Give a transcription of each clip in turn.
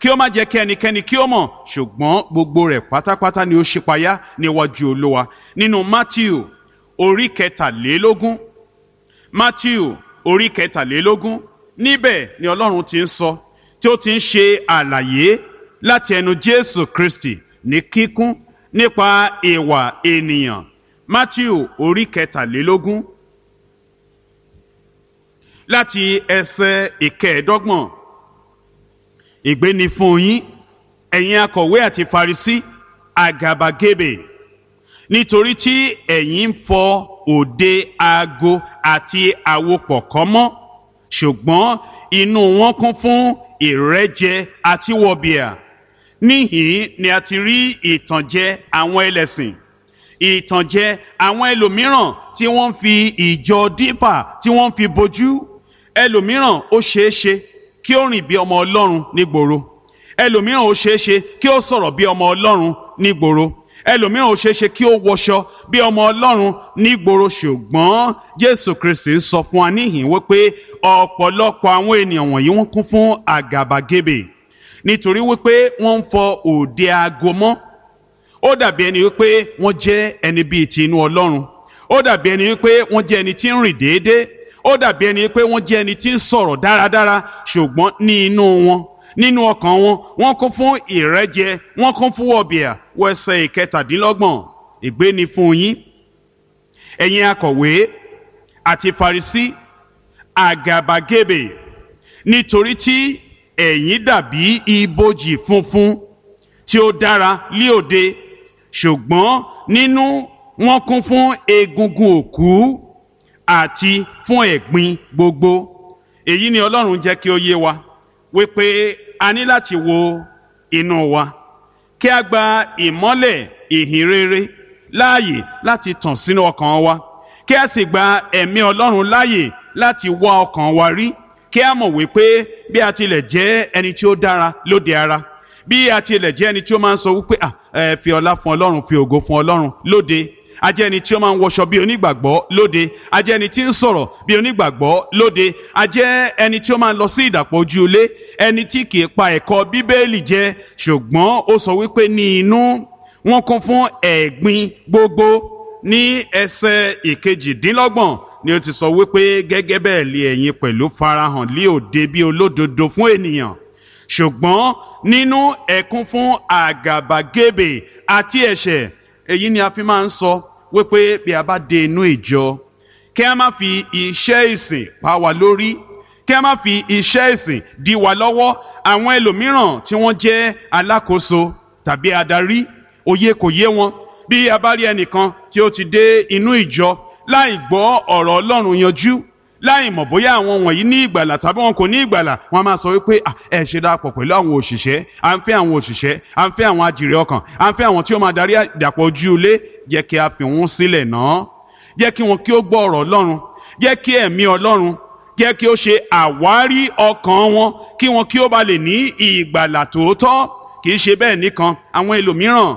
kí ó má jẹ́ kí ẹnikẹ́ni kí ó mọ̀, ṣùgbọ́n gbogbo rẹ̀ pátápátá ni ó ṣípayá níwájú Olúwa. Nínú Mátíù orí kẹtàlélógún, Mátíù orí kẹtàlélógún, níbẹ̀ ni Ọlọ́run ti ń sọ, tí ó ti ń ṣe àlàyé láti ẹnu Jésù Kristi ní kíkún nípa ìwà ènìyàn. Mátíù orí kẹtàlélógún láti ẹsẹ̀ ìkẹẹ̀ẹ́dọ́gbọ̀n. Ègbé ni fún yín, ẹ̀yin akọ̀wé àti Farisí, àgàbàgebè, nítorí tí ẹ̀yin ń fọ òde ago àti àwo pọ̀kọ́ mọ́, ṣùgbọ́n inú wọn kún fún ìrẹ́jẹ àti wọ̀bìà. Níhìn-ín ni a ti rí ìtànjẹ àwọn ẹlẹ́sìn, ìtànjẹ àwọn ẹlòmíràn tí wọ́n ń fi ìjọ dípà tí wọ́n ń fi bojú. Ẹlòmíràn ó ṣeé ṣe kí ó rìn bí ọmọ Ọlọ́run nígboro. Ẹlòmíràn ó ṣeé ṣe kí ó sọ̀rọ̀ bí ọmọ Ọlọ́run nígboro. Ẹlòmíràn ó ṣeé ṣe kí ó wọṣọ bí ọmọ Ọlọ́run nígboro. Ṣùgbọ́n Jésù Kristi ń sọ fún wa níhìn wípé ọ̀pọ̀lọpọ̀ àwọn ènìyàn wọ̀nyí wọ́n kún fún àgàbàgebè, nítorí wípé wọ́n ń fọ òde ago mọ́. Ó dàbí ẹni wípé wọ́n jẹ́ ẹni bíi ti inú Ọlọ́run. Ó dàbí ẹni wípé wọ́n jẹ́ ẹni tí ń rìn déédéé. Ó dàbí ẹni wípé wọ́n jẹ́ ẹni tí ń sọ̀rọ̀ dáradára, ṣùgbọ́n ní inú wọn, nínú ọkàn wọn, wọ́n kún fún ìrẹ́jẹ, wọ́n kún fún wọ̀bìà. Wo ẹsẹ̀ ìkẹtàdínlọ́gbọ̀n. Ègbé ni fún yín, ẹ̀yin akọ̀wé àti Farisí, àgàbàgebè, nítorí tí ẹ̀yin dàbí ibojì funfun tí ó dára lí òde, ṣùgbọ́n nínú wọn kún fún egungun òkú àti fún ẹ̀gbin gbogbo. Èyí ni Ọlọ́run jẹ́ kí ó yé wa wípé a ní láti wo inú wa, kí a gba ìmọ́lẹ̀ ìhìn rere láàyè láti tàn sínú ọkàn wa, kí a sì gba ẹ̀mí Ọlọ́run láàyè láti wá ọkàn wa rí, kí a mọ̀ wípé bí a tilẹ̀ jẹ́ ẹni tí ó dára lóde ara, bí a tilẹ̀ jẹ́ ẹni tí ó máa ń sọ wípé fi ọlá fún Ọlọ́run, fi ògo fún Ọlọ́run lóde, a jẹ́ ẹni tí ó máa ń wọṣọ bí onígbàgbọ́ lóde, a jẹ́ ẹni tí ń sọ̀rọ̀ bí onígbàgbọ́ lóde, a jẹ́ ẹni tí ó máa ń lọ sí ìdàpọ̀ ojú ilé, ẹni tí kì í pa ẹ̀kọ́ Bíbélì jẹ, ṣùgbọ́n ó sọ wípé ní inú wọn kún fún ẹ̀gbin gbogbo. Ní ẹsẹ̀ ìkejìdínlọ́gbọ̀n ni ó ti sọ wípé gẹ́gẹ́ bẹ́ẹ̀ lé ẹ̀yin pẹ̀lú farahàn lí òde bí olódodo fún ènìyàn, ṣùgbọ́n nínú ẹ kún fún àgàbàgebè àti ẹ̀ṣẹ̀. Èyí ni a fi máa ń sọ wípé bí a bá dé inú ìjọ, kí a má fi iṣẹ́ ìsìn pa wá lórí, kí a má fi iṣẹ́ ìsìn dí wa lọ́wọ́. Àwọn ẹlòmíràn tí wọ́n jẹ́ alákòóso tàbí adarí, òye kò yé wọn. Bí a bá rí ẹnìkan tí ó ti dé inú ìjọ láì gbọ́ ọ̀rọ̀ Ọlọ́run yanjú, láì mọ̀ bóyá àwọn wọ̀nyí ní ìgbàlà tàbí wọn kò ní ìgbàlà, wọ́n máa sọ wípé ẹ ṣe dàpọ̀ pẹ̀lú àwọn òṣìṣẹ́, à ń fẹ́ àwọn òṣìṣẹ́, à ń fẹ́ àwọn ajìrì ọkàn, à ń fẹ́ àwọn tí ó máa darí ìdàpọ̀ ojú ilé. Jẹ́ kí a fi wọ́n sílẹ̀ náà, jẹ́ kí wọn kí ó gbọ́ ọ̀rọ̀ Ọlọ́run, jẹ́ kí ẹ̀mí Ọlọ́run jẹ́ kí ó ṣe àwárí ọkàn wọn, kí wọn kí ó ba lè ní ìgbàlà tòótọ́. Kì í ṣe bẹ́ẹ̀ nìkan, àwọn ẹlòmíràn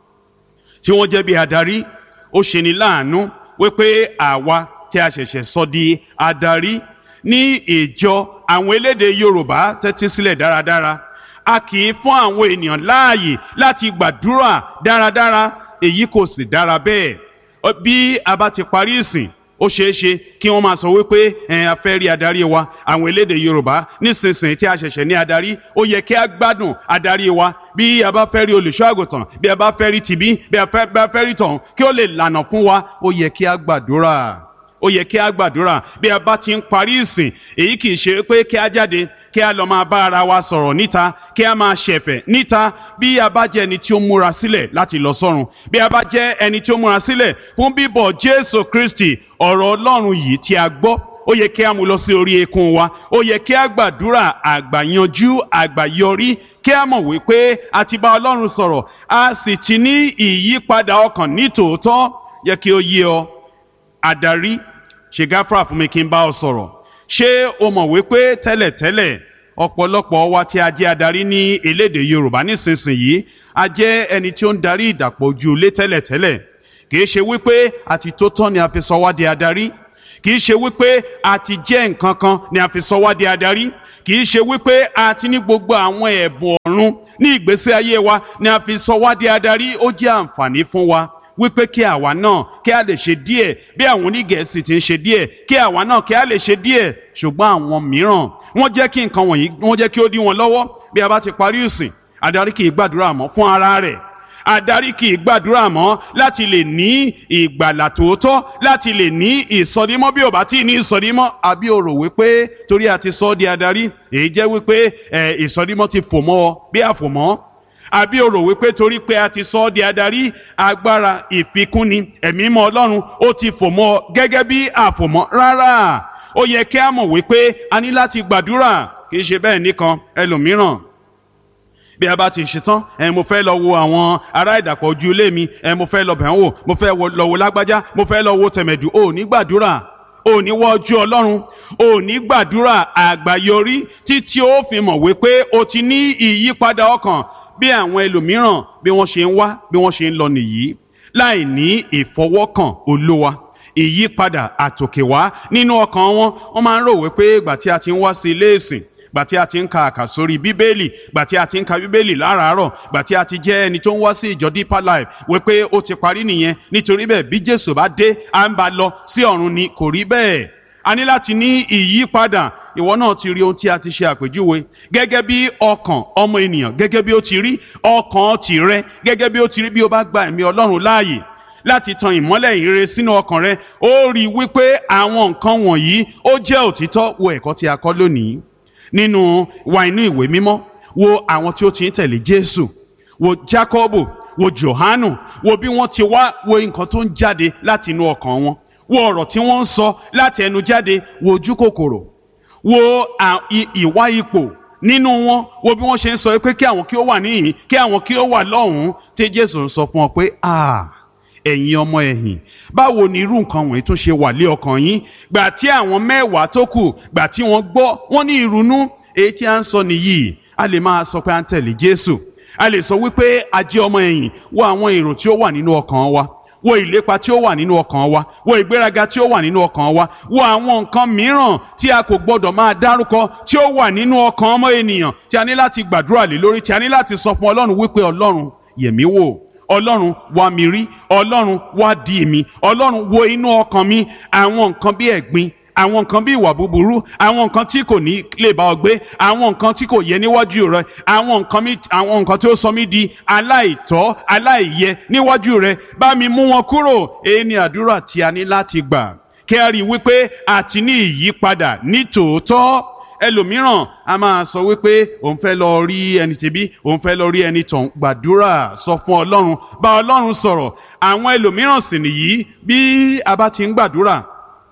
tí wọ́n jẹ́ bí adarí, ó ṣe ni láàánú wípé àwa tí a ṣẹ̀ṣẹ̀ sọ di adarí ní ìjọ àwọn elédè Yorùbá, tẹ́tí sílẹ̀ dáradára, a kì í fún àwọn ènìyàn láàyè láti gbàdúrà dáradára. Èyí kò sì dára bẹ́ẹ̀. Bí a bá ti parí ìsìn, ó ṣeé ṣe kí wọ́n máa sọ wípé a fẹ́ rí adarí wa. Àwọn elédè Yorùbá nísinsìnyí tí a ṣẹ̀ṣẹ̀ ní adarí, ó yẹ kí a gbádùn adarí wa. Bí a bá fẹ́ rí olùṣọ́ àgùntàn, bí a bá fẹ́ rí tìbí, bí a bá fẹ́ rí tọ̀hún, kí ó lè lànà fún wa, ó yẹ kí a gbàdúrà. Ó yẹ kí a gbàdúrà. Bí a bá ti ń parí ìsìn, èyí kì í ṣe pé kí a jáde, kí a lọ máa bá ara wa sọ̀rọ̀ níta, kí a máa ṣẹ̀fẹ̀ níta. Bí a bá jẹ́ ẹni tí ó múra sílẹ̀ láti lọ sọ́run, bí a bá jẹ́ ẹni tí ó múra sílẹ̀ fún bíbọ̀ Jésù Kristi, ọ̀rọ̀ Ọlọ́run yìí tí a gbọ́, ó yẹ kí a mú lọ sí orí eékún wa. Ó yẹ kí a gbàdúrà àgbàyanjú, àgbàyọrí, kí a mọ̀ wípé a ti bá Ọlọ́run sọ̀rọ̀, a sì ti ní ìyípadà ọkàn ní tòótọ́. Yẹ kí ó yé ọ, adarí, ṣe gáfárà fún mi kí n bá ọ sọ̀rọ̀. Ṣé o mọ̀ wípé tẹ́lẹ̀tẹ́lẹ̀ ọ̀pọ̀lọpọ̀ wa tí a jẹ́ adarí ní elédè Yorùbá nísinsìnyí, a jẹ́ ẹni tí ó ń darí ìdàpọ̀ ojú ilé tẹ́lẹ̀tẹ́lẹ̀. Kì í ṣe wípé àti tó tán ni a fi sọ wá di adarí, kì í ṣe wípé àti jẹ́ nǹkan kan ni a fi sọ wá di adarí, kì í ṣe wípé a ti ní gbogbo àwọn ẹ̀bùn ọ̀run ní ìgbésí ayé wa ni a fi sọ wá di adarí. Ó jẹ́ àǹfààní fún wa wípé kí àwa náà kí a lè ṣe díẹ̀ bí àwọn onígẹ̀ẹ́sì ti ń ṣe díẹ̀, kí àwa náà kí a lè ṣe díẹ̀. Ṣùgbọ́n àwọn mìíràn wọ́n jẹ́ kí nǹkan wọ̀nyí wọ́n jẹ́ kí ó dí wọn lọ́wọ́. Bí a bá ti parí ìsìn, adarí kì í gbàdúrà mọ́ fún ara rẹ̀, adarí kì í gbàdúrà mọ́ láti lè ní ìgbàlà tòótọ́, láti lè ní ìsọdímọ́ bí ò bá tí ì ní ìsọdímọ́. Àbí o rò wípé torí a ti sọ ọ́ di adarí èyí jẹ́ wípé ìsọdímọ́ ti fò mọ́ ọ bí àfòmọ́? Àbí o rò wípé torí pé a ti sọ ọ́ di adarí agbára ìfikúnni ẹ̀mí mọ́ Ọlọ́run ó ti fò mọ́ ọ gẹ́gẹ́ bí àfòmọ́? Rárá, ó yẹ kí a mọ̀ wípé a ní láti gbàdúrà. Kì í ṣe bẹ́ẹ̀ nìkan, ẹlòmíràn bí a bá ti ṣetán mo fẹ́ lọ wo àwọn ará ìdàpọ̀ ojú ilé mi, mo fẹ́ lọ bẹ̀ wò, mo fẹ́ lọ wo lágbájá, mo fẹ́ lọ wo tẹ̀mẹ̀dù. Ò ní gbàdúrà, ò ní wọ ojú Ọlọ́run, ò ní gbàdúrà àgbáyọrí títí ó fi mọ̀ wípé o ti ní ìyípadà ọkàn. Bí àwọn ẹlòmíràn bí wọ́n ṣe ń wá bí wọ́n ṣe ń lọ nìyí, láì ní ìfọwọ́kàn Olúwa, ìyípadà àtòkèwá nínú ọkàn wọn. Wọ́n máa ń rò wípé ìgbà tí a ti ń wá sí ilé ìsìn, gbà tí a ti ń ka àkàsórí bíbélì, gbà tí a ti ń ka bíbélì láràárọ̀, gbà tí a ti jẹ́ ẹni tó ń wá sí ìjọ Deeper Life wípé ó ti parí nìyẹn. Nítorí bẹ́ẹ̀ bí Jésù bá dé à ń bá lọ sí ọ̀run ni. Kò rí bẹ́ẹ̀. A ní láti ní ìyípadà. Ìwọ náà ti rí ohun tí a ti ṣe àpèjúwe gẹ́gẹ́ bí ọkàn ọmọ ènìyàn, gẹ́gẹ́ bí ó ti rí ọkàn tìrẹ, gẹ́gẹ́ bí ó ti rí bí ó bá gba ẹ̀mí Ọlọ́run láàyè láti tan ìmọ́lẹ̀ ìrere sínú ọkàn rẹ. Ó rí wípé àwọn nǹkan wọ̀nyí ó jẹ́ òtítọ́. Wo ẹ̀kọ́ tí a kọ́ lónìí nínú ìwé mímọ́. Wo àwọn tí ó ti ń tẹ̀lé Jésù, wo Jákọ́bù, wo Jòhánù, wo bí wọ́n ti wá, wo nǹkan tó ń jáde láti inú ọkàn wọn, wo ọ̀rọ̀ tí wọ́n ń sọ láti ẹnu jáde, wo ojú kòkòrò, wo ìwà ipò nínú wọn, wo bí wọ́n ṣe ń sọ pé kí àwọn kí ó wà níhìn, kí àwọn kí ó wà lọ́hùn-ún. Tí Jésù sọ fún ọ pé ẹ̀yin ọmọ ẹ̀yìn, báwo ni irú nǹkan wọ̀nyí tún ṣe wà lé ọkàn yín? Gbà tí àwọn 10 tó kù, gbà tí wọ́n gbọ́, wọ́n ní ìrunú. Èyí tí a ń sọ nìyí. A lè máa sọ pé a ń tẹ̀lé Jésù, a lè sọ wípé a jẹ́ ọmọ ẹ̀yìn. Wo àwọn èrò tí ó wà nínú ọkàn wa, wo ìlépa tí ó wà nínú ọkàn wa, wo ìgbéraga tí ó wà nínú ọkàn wa, wo àwọn nǹkan mìíràn tí a kò gbọdọ̀ máa dárúkọ tí ó wà nínú ọkàn ọmọ ènìyàn, tí a ní láti gbàdúrà lé lórí, tí a ní láti sọ fún Ọlọ́run wípé Ọlọ́run yẹ̀ mí wò, Ọlọ́run wá mi rí, Ọlọ́run wá dì mí, Ọlọ́run wo inú ọkàn mi. Àwọn nǹkan bí ẹ̀gbin, àwọn nǹkan bí ìwà búburú, àwọn nǹkan tí kò ní lè bá ọ gbé, àwọn nǹkan tí kò yẹ níwájú rẹ, àwọn nǹkan tí ó sọ mí di aláìtọ́, aláìyẹ níwájú rẹ, bá mi mú wọn kúrò. Èyí ni àdúrà tí a ní láti gbà kí a rí wípé a ti ní ìyípadà ní tòótọ́. Ẹlòmíràn a máa sọ wípé òun fẹ́ lọ rí ẹni tẹ̀bí, òun fẹ́ lọ rí ẹni tọ̀hún. Gbàdúrà, sọ fún Ọlọ́run, bá Ọlọ́run sọ̀rọ̀. Àwọn ẹlòmíràn sì nìyí, bí a bá ti ń gbàdúrà,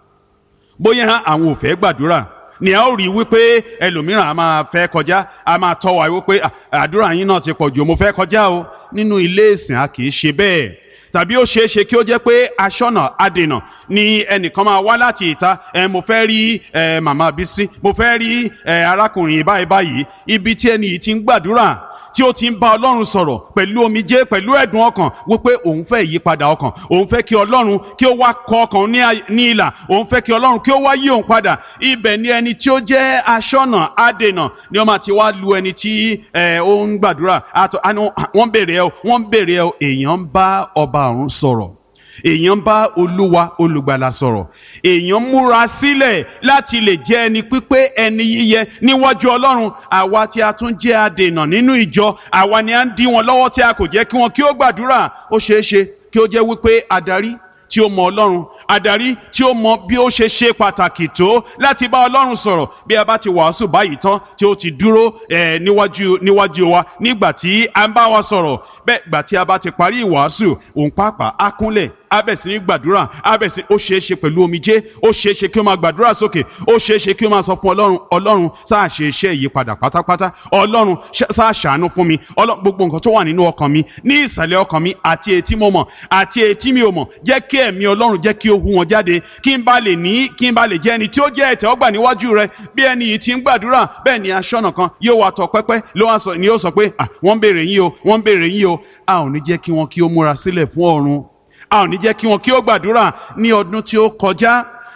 bóyá àwọn ò fẹ́ gbàdúrà ni a ó rí wípé ẹlòmíràn a máa fẹ́ kọjá, a máa tọ́ wa wípé àdúrà yín náà ti pọ̀ jù, mo fẹ́ kọjá o. Nínú ilé ìsìn a kì í ṣe bẹ́ẹ̀. Tàbí ó ṣeé ṣe kí ó jẹ́ pé aṣọ́nà adènà ni ẹnìkan máa wá láti ìta. Mo fẹ́ rí màmá Bísí, mo fẹ́ rí arákùnrin báyìí. Ibi tí ẹni yìí ti ń gbàdúrà, tí ó ti ń bá Ọlọ́run sọ̀rọ̀ pẹ̀lú omijé, pẹ̀lú ẹ̀dùn ọkàn wípé òun fẹ́ ìyípadà ọkàn, òun fẹ́ kí Ọlọ́run kí ó wá kọ ọkàn ní ìlà, òun fẹ́ kí Ọlọ́run kí ó wá yí òun padà. Ibẹ̀ ni ẹni tí ó jẹ́ aṣọ́nà adènà ni ó máa ti wá lu ẹni tí ó ń gbàdúrà. Wọ́n béèrè ẹ, èèyàn ń bá ọba ọ̀run sọ̀rọ̀, èèyàn ń bá Olúwa olùgbàlà sọ̀rọ̀, èèyàn múra sílẹ̀ láti lè jẹ́ ẹni pípé, ẹni yíyẹ níwájú Ọlọ́run. Àwa tí a tún jẹ́ adènà nínú ìjọ, àwa ni a ń dí wọn lọ́wọ́ tí a kò jẹ́ kí wọn kí ó gbàdúrà. Ó ṣeé ṣe kí ó jẹ́ wípé adarí tí ó mọ Ọlọ́run, adarí tí ó mọ bí ó ṣe ṣe pàtàkì tó láti bá Ọlọ́run sọ̀rọ̀, bí a bá ti wàásù báyìí tán tí ó ti dúró níwájú wa nígbà tí a ń bá wa sọ̀rọ̀, bẹ́ẹ̀ gbà tí a bá ti parí ìwàásù, òun pàápàá á kúnlẹ̀, á bẹ̀ sí ní gbàdúrà, ó ṣeé ṣe pẹ̀lú omijé, ó ṣeé ṣe kí ó máa gbàdúrà sókè, ó ṣeé ṣe kí ó máa sọ fún Ọlọ́run, Ọlọ́run sáà ṣe iṣẹ́ ìyípadà pátápátá, Ọlọ́run sáà ṣàánú fún mi, gbogbo nǹkan tó wà nínú ọkàn mi, ní ìsàlẹ̀ ọkàn mi, àti èyí tí mo mọ̀ àti èyí tí mi ò mọ̀, jẹ́ kí ẹ̀mí Ọlọ́run jẹ́ kí ó hu wọn jáde, kí n bá lè jẹ́ ẹni tí ó jẹ́ ìtẹ́wọ́gbà níwájú rẹ. Bí ẹni yìí ti ń gbàdúrà, bẹ́ẹ̀ ni aṣọ́nà kan yóò wá tọ pẹ́pẹ́ ni yóò sọ pé wọ́n ń béèrè yín o, wọ́n ń béèrè yín o. A ò ní jẹ́ kí wọn kí ó múra sílẹ̀ fún ọ̀run, a ò ní jẹ́ kí wọn kí ó gbàdúrà. Ní ọdún tí ó kọjá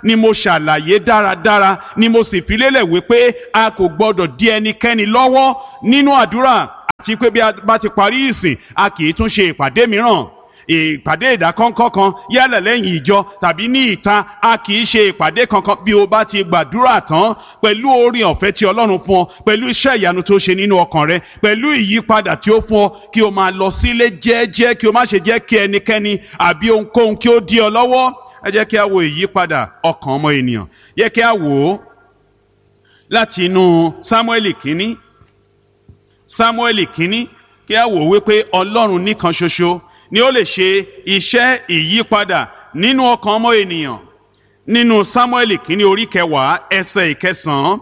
ni mo ṣàlàyé dáradára ni mo sì fi lélẹ̀ wípé a kò gbọdọ̀ dí ẹnikẹ́ni lọ́wọ́ nínú àdúrà, àti pé bí a bá ti parí ìsìn a kì í tún ṣe ìpàdé mìíràn, ìpàdé ìdákọ́ńkọ́ kan yálà lẹ́yìn ìjọ tàbí ní ìta. A kì í ṣe ìpàdé kankan bí o bá ti gbàdúrà tán pẹ̀lú oore ọ̀fẹ́ tí Ọlọ́run fún ọ, pẹ̀lú iṣẹ́ ìyanu tó ṣe nínú ọkàn rẹ, pẹ̀lú ìyípadà tí ó fún ọ, kí o máa lọ sílé jẹ́ẹ́jẹ́, kí o má ṣe jẹ́ kí ẹnikẹ́ni àbí ohunkóhun kí ó dí ọ lọ́wọ́. Ẹ jẹ́ kí a wo ìyípadà ọkàn ọmọ ènìyàn. Yẹ kí a wò ó láti inú Sámúẹ́lì kínní kí a wò wípé Ọlọ́run nìkan ṣoṣo ni ó lè ṣe iṣẹ́ ìyípadà nínú ọkàn ọmọ ènìyàn. Nínú Sámúẹ́lì kínní orí 10 ẹsẹ̀ 9,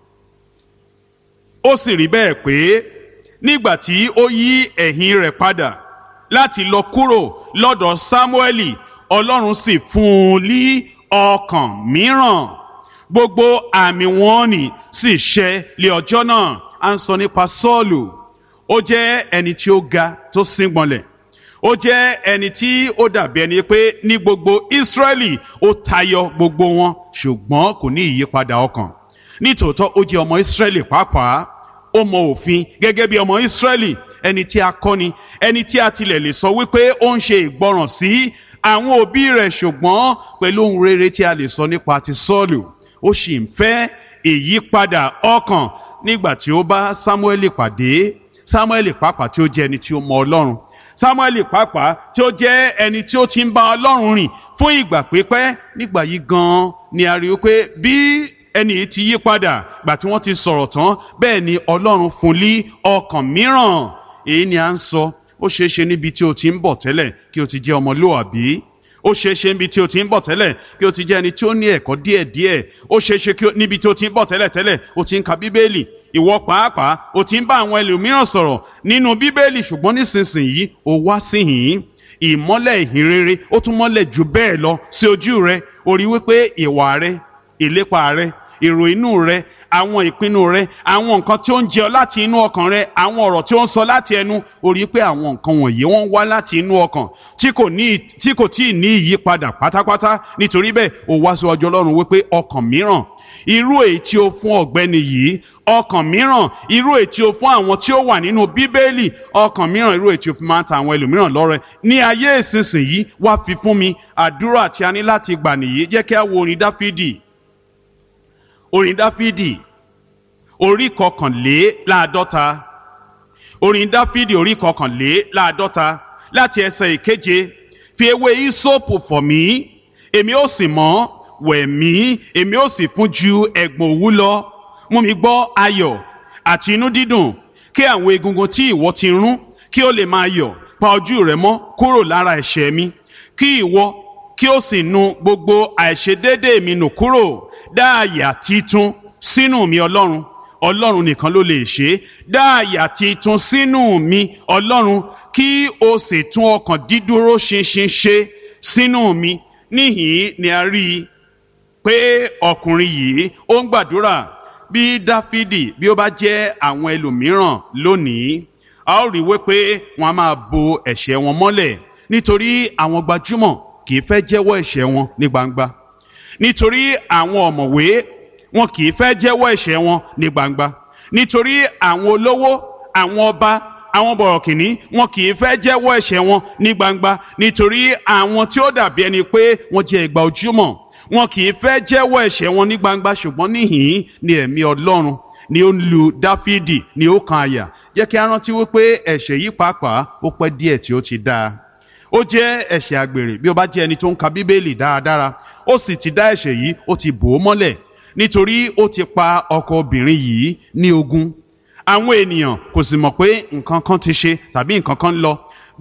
ó sì rí bẹ́ẹ̀ pé nígbà tí ó yí ẹ̀yìn rẹ̀ padà láti lọ kúrò lọ́dọ̀ Sámúẹ́lì, Ọlọ́run sì fún un ní ọkàn mìíràn. Gbogbo àmì wọ̀nnì sì ṣẹ lé ọjọ́ náà. À ń sọ nípa Sọ́ọ̀lù. Ó jẹ́ ẹni tí ó ga tó síngbọnlẹ̀. Ó jẹ́ ẹni tí ó dàbí ẹni pé ní gbogbo Ísírẹ́lì ó tayọ gbogbo wọn, ṣùgbọ́n kò ní ìyípadà ọkàn. Nítòótọ́ ó jẹ́ ọmọ Ísírẹ́lì pàápàá. Ó mọ òfin gẹ́gẹ́ bí ọmọ Ísírẹ́lì, ẹni tí a kọ́ ni, ẹni tí a tilẹ̀ lè sọ wípé ó ń ṣe ìgbọràn sí àwọn òbí rẹ̀, ṣùgbọ́n pẹ̀lú ohun rere tí a lè sọ nípa ti Sọ́ọ̀lù, ó sì ń fẹ́ ìyípadà ọkàn. Nígbà tí ó bá Sámúẹ́lì pàdé, Sámúẹ́lì pàápàá tí ó jẹ́ ẹni tí ó mọ Ọlọ́run, Sámúẹ́lì pàápàá tí ó jẹ́ ẹni tí ó ti ń bá Ọlọ́run rìn fún ìgbà pípẹ́, nígbà yìí gan-an ni a rí i pé bí ẹni yìí ti yí padà gbà tí wọ́n ti sọ̀rọ̀ tán, bẹ́ẹ̀ ni Ọlọ́run fún ní ọkàn mìíràn. Èyí ni à ń sọ. Ó ṣeé ṣe níbi tí o ti ń bọ̀ tẹ́lẹ̀ kí o ti jẹ́ ọmọlúwàbí. Ó ṣeé ṣe níbi tí o ti ń bọ̀ tẹ́lẹ̀ kí o ti jẹ́ ẹni tí ó ní ẹ̀kọ́ díẹ̀díẹ̀. Ó ṣeé ṣe níbi tí o ti ń bọ̀ tẹ́lẹ̀ o ti ń ka Bíbélì. Ìwọ pàápàá o ti ń bá àwọn ẹlòmíràn sọ̀rọ̀ nínú Bíbélì, ṣùgbọ́n nísinsìnyí o wá síhìn. Ìmọ́lẹ̀ ìhìnrere ó tún mọ́lẹ̀ jù bẹ́ẹ̀ lọ sí ojú rẹ. O rí wípé ìwà rẹ, ìlépa rẹ, èrò inú rẹ, àwọn ìpinnu rẹ, àwọn nǹkan tí ó ń jẹ ọ láti inú ọkàn rẹ, àwọn ọ̀rọ̀ tí ó ń sọ láti ẹnu, o rí pé àwọn nǹkan wọ̀nyí wọ́n wá láti inú ọkàn tí kò tíì ní ìyípadà pátápátá. Nítorí bẹ́ẹ̀ o wá síwájú Ọlọ́run wípé ọkàn mìíràn, irú èyí tí o fún ọ̀gbẹ́ni yìí, ọkàn mìíràn, irú èyí tí o fún àwọn tí ó wà nínú Bíbélì, ọkàn mìíràn, irú èyí tí o fi máa ń ta àwọn ẹlòmíràn lọ́rẹ ní ayé ìsinsìnyí, wá fi fún mi. Àdúrà tí a ní láti gbà nìyí. Jẹ́ kí a wo orin Dáfídì orí 51. Orin Dáfídì orí 51 láti ẹsẹ̀ 7. Fi ewé ìsopù fọ̀ mí, èmi ó sì mọ́, wẹ̀ mí, èmi ó sì fún ju ẹ̀gbọ̀n òwú lọ. Mú mi gbọ́ ayọ̀ àti inú dídùn, kí àwọn egungun tí ìwọ ti rún kí ó lè máa yọ̀. Pa ojú rẹ mọ́ kúrò lára ẹ̀ṣẹ̀ mi, kí ìwọ kí ó sì nu gbogbo àìṣedéédéé mi nù kúrò. Dá àyà titun sínú mi, Ọlọ́run. Ọlọ́run nìkan ló lè ṣe é. Dá àyà titun sínú mi, Ọlọ́run, kí o sì tún ọkàn dídúró ṣinṣin ṣe sínú mi. Níhìn ni a rí i pé ọkùnrin yìí ó ń gbàdúrà. Bí Dáfídì bí ó bá jẹ́ àwọn ẹlòmíràn lónìí, a ó rí wípé wọn a máa bo ẹ̀ṣẹ̀ wọn mọ́lẹ̀, nítorí àwọn gbajúmọ̀ kì í fẹ́ jẹ́wọ́ ẹ̀ṣẹ̀ wọn ní gbangba. Nítorí àwọn ọ̀mọ̀wé wọn kì í fẹ́ jẹ́wọ́ ẹ̀ṣẹ̀ wọn ní gbangba. Nítorí àwọn olówó, àwọn ọba, àwọn bọ̀rọ̀kìnní wọn kì í fẹ́ jẹ́wọ́ ẹ̀ṣẹ̀ wọn ní gbangba. Nítorí àwọn tí ó dàbí ẹni pé wọ́n jẹ́ ìgbà ojúmọ́, wọn kì í fẹ́ jẹ́wọ́ ẹ̀ṣẹ̀ wọn ní gbangba. Ṣùgbọ́n níhìn ni ẹ̀mí Ọlọ́run ni ó ń lu Dáfídì ní ọkàn àyà. Jẹ́ kí a rántí wípé ẹ̀ṣẹ̀ yìí pàápàá ó pẹ́ díẹ̀ tí ó ti dáa. Ó jẹ́ ẹ̀ṣẹ̀ àgbèrè. Bí ó bá jẹ́ ẹni tó ń ka Bíbélì dáradára, ó sì ti dá ẹ̀ṣẹ̀ yìí, ó ti bò ó mọ́lẹ̀, nítorí ó ti pa ọkọ obìnrin yìí ní ogún. Àwọn ènìyàn kò sì mọ̀ pé nǹkan kan ti ṣe tàbí nǹkan kan lọ.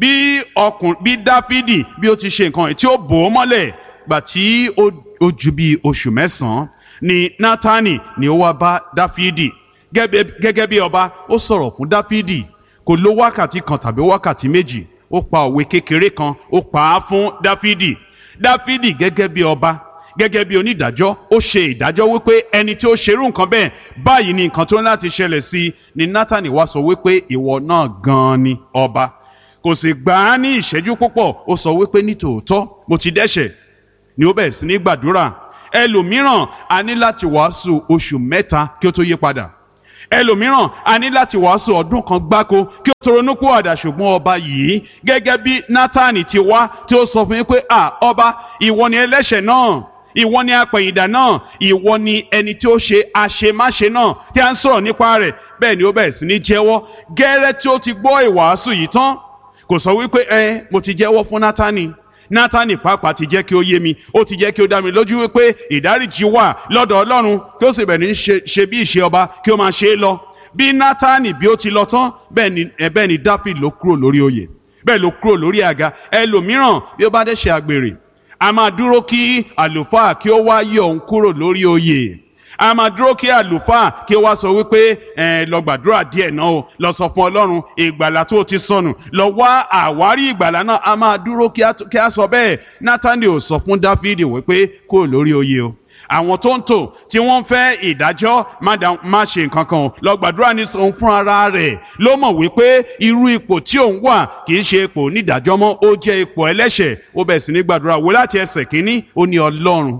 Bí Dáfídì bí ó ti ṣe nǹkan yìí tí ó bò ó mọ́lẹ̀, gbà tí ó ju bí oṣù 9 ni Nátánì ni ó wá bá Dáfídì gẹ́gẹ́ bí ọba. Ó sọ̀rọ̀ fún Dáfídì, kò lo wákàtí kan tàbí wákàtí méjì, ó pa òwe kékeré kan, ó pa á fún Dáfídì. Dáfídì gẹ́gẹ́ bí ọba, gẹ́gẹ́ bí onídàájọ́, ó ṣe ìdájọ́ wípé ẹni tí ó ṣerú nǹkan bẹ́ẹ̀, báyìí ni nǹkan tó ń láti ṣẹlẹ̀ sí i. Ni Nátánì wá sọ wípé ìwọ náà gan-an ni ọba. Kò sì gbà á ní ìṣẹ́jú púpọ̀, ó sọ wípé nítòótọ́ mo ti dẹ́ṣẹ̀. Ni ó bẹ̀rẹ̀ sí ní gbàdúrà. ẹlòmíràn a ní láti wàásù oṣù mẹ́ta kí ó tó yí padà, ẹlòmíràn a ní láti wàásù ọdún kan gbáko kí ó tó ronúpìwàdà. ṣùgbọ́n ọba yìí gẹ́gẹ́ bí Nátánì ti wá tí ó sọ fún yín pé ọba, ìwọ ni ẹlẹ́ṣẹ̀ náà, ìwọ ni apẹ̀yìndà náà, ìwọ ni ẹni tí ó ṣe àṣemáṣe náà tí a ń sọ̀rọ̀ nípa rẹ̀. bẹ́ẹ̀ ni ó bẹ̀rẹ̀ sí ní jẹ́wọ́. gẹ́rẹ́ tí ó ti gbọ́ ìwàásù yìí tán, kò sọ wípé mo ti jẹ́wọ́ fún Nátánì pàápàá ti jẹ́ kí ó yé mi, ó ti jẹ́ kí ó dá mi lójú wípé ìdáríjì wà lọ́dọ̀ Ọlọ́run, kí ó sì bẹ̀rẹ̀ ní ṣe bí ìṣe ọba kí ó máa ṣe é lọ. bí Nátánì bí ó ti lọ tán, bẹ́ẹ̀ ni Dáfídì ló kúrò lórí oyè, bẹ́ẹ̀ ló kúrò lórí àga. ẹlòmíràn bí ó bá dẹ́ṣẹ̀ àgbèrè, a máa dúró kí àlùfáà kí ó wá yọ òun kúrò lórí oyè, a máa dúró kí àlùfáà kí ó wá sọ wípé lọ gbàdúrà díẹ̀ náà o, lọ sọ fún Ọlọ́run ìgbàlà tó ti sọnù, lọ wá àwárí ìgbàlà náà. a máa dúró kí a sọ bẹ́ẹ̀. Nátánì ò sọ fún Dáfídì wípé kúrò lórí oyè o. àwọn tó ń tò tí wọ́n ń fẹ́ ìdájọ́ má ṣe nǹkan kan o, lọ gbàdúrà ní òun fún ara rẹ̀ ló mọ̀ wípé irú ipò tí òun wà kì í ṣe ipò onídàájọ́ mọ́, ó jẹ́ ipò ẹlẹ́ṣẹ̀. ó bẹ̀ sí ní gbàdúrà wò láti ẹsẹ̀ kínní, ó ní Ọlọ́run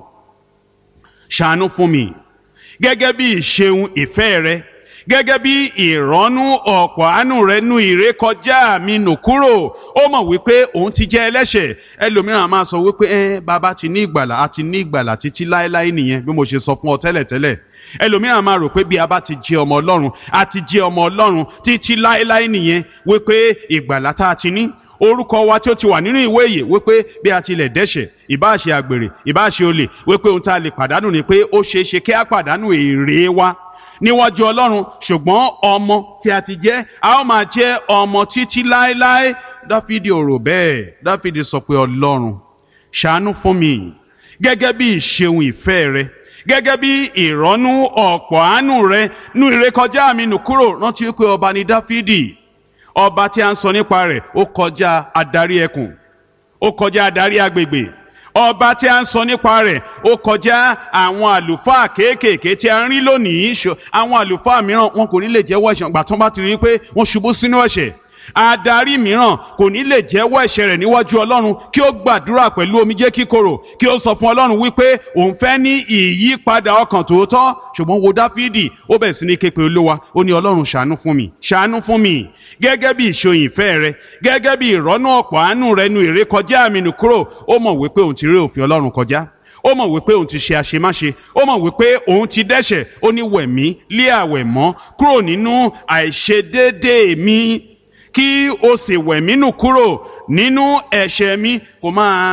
ṣàánú fún mi gẹ́gẹ́ bí ìṣeun ìfẹ́ rẹ, gẹ́gẹ́ bí ìrọ́nú ọ̀pọ̀ àánú rẹ nú ìrékọjá mi nù kúrò. ó mọ̀ wípé òun ti jẹ́ ẹlẹ́ṣẹ̀. ẹlòmíràn máa sọ wípé bàbá ti ní ìgbàlà, a ti ní ìgbàlà títí láéláé nìyẹn, bí mo ṣe sọ fún ọ tẹ́lẹ̀tẹ́lẹ̀. ẹlòmíràn máa rò pé bí a bá ti jẹ́ ọmọ Ọlọ́run, a ti jẹ́ ọmọ Ọlọ́run títí láéláé nìyẹn, wípé ìgbàlà tá a ti ní, orúkọ wa tí ó ti wà nínú ìwé ìyè, wípé bí a tilẹ̀ dẹ́ṣẹ̀, ìbá ṣe àgbèrè, ìbá ṣe olè, wípé ohun tá a lè pàdánù ni pé ó ṣeé ṣe kí a pàdánù èrè wa níwájú Ọlọ́run. ṣùgbọ́n ọmọ tí a ti jẹ́, a ó máa jẹ́ ọmọ títí láéláé. Dáfídì ò rò bẹ́ẹ̀. Dáfídì sọ pé Ọlọ́run ṣàánú fún mi gẹ́gẹ́ bí ìṣeun ìfẹ́ rẹ, gẹ́gẹ́ bí ìrọ́nú ọ̀pọ̀ àánú rẹ nú ìrékọjá mi nù kúrò. rántí wípé ọba ni Dáfídì. ọba tí a ń sọ nípa rẹ̀ ó kọjá adarí ẹkùn, ó kọjá adarí agbègbè. ọba tí a ń sọ nípa rẹ̀ ó kọjá àwọn àlùfáà kéékèèké tí a ń rí lónìí. àwọn àlùfáà mìíràn wọn kò ní lè jẹ́wọ́ ẹ̀ṣẹ̀ gbà tó bá ti rí i pé wọ́n ṣubú sínú ẹ̀ṣẹ̀. adarí mìíràn kò ní lè jẹ́wọ́ ẹ̀ṣẹ̀ rẹ̀ níwájú Ọlọ́run kí ó gbàdúrà pẹ̀lú omijé kíkorò, kí ó sọ fún Ọlọ́run wípé òun fẹ́ ní ìyípadà ọkàn tòótọ́. ṣùgbọ́n wo Dáfídì, ó bẹ̀rẹ̀ sí ní ké pe Olúwa, ó ní Ọlọ́run ṣàánú fún mi, ṣàánú fún mi gẹ́gẹ́ bí ìṣòyìn ìfẹ́ rẹ, gẹ́gẹ́ bí ìrọ́nú ọ̀pọ̀ àánú rẹ nú ìrékọjá mi nù kúrò. ó mọ̀ wípé òun ti rí òfin Ọlọ́run kọjá, ó mọ̀ wípé òun ti ṣe àṣemáṣe, ó mọ̀ wípé òun ti dẹ́ṣẹ̀. ó ní wẹ̀ mí lé àwẹ̀ mọ́ kúrò nínú àìṣedéédéé mi, kí o sì wẹ̀ mí nù kúrò nínú ẹ̀ṣẹ̀ mi. kò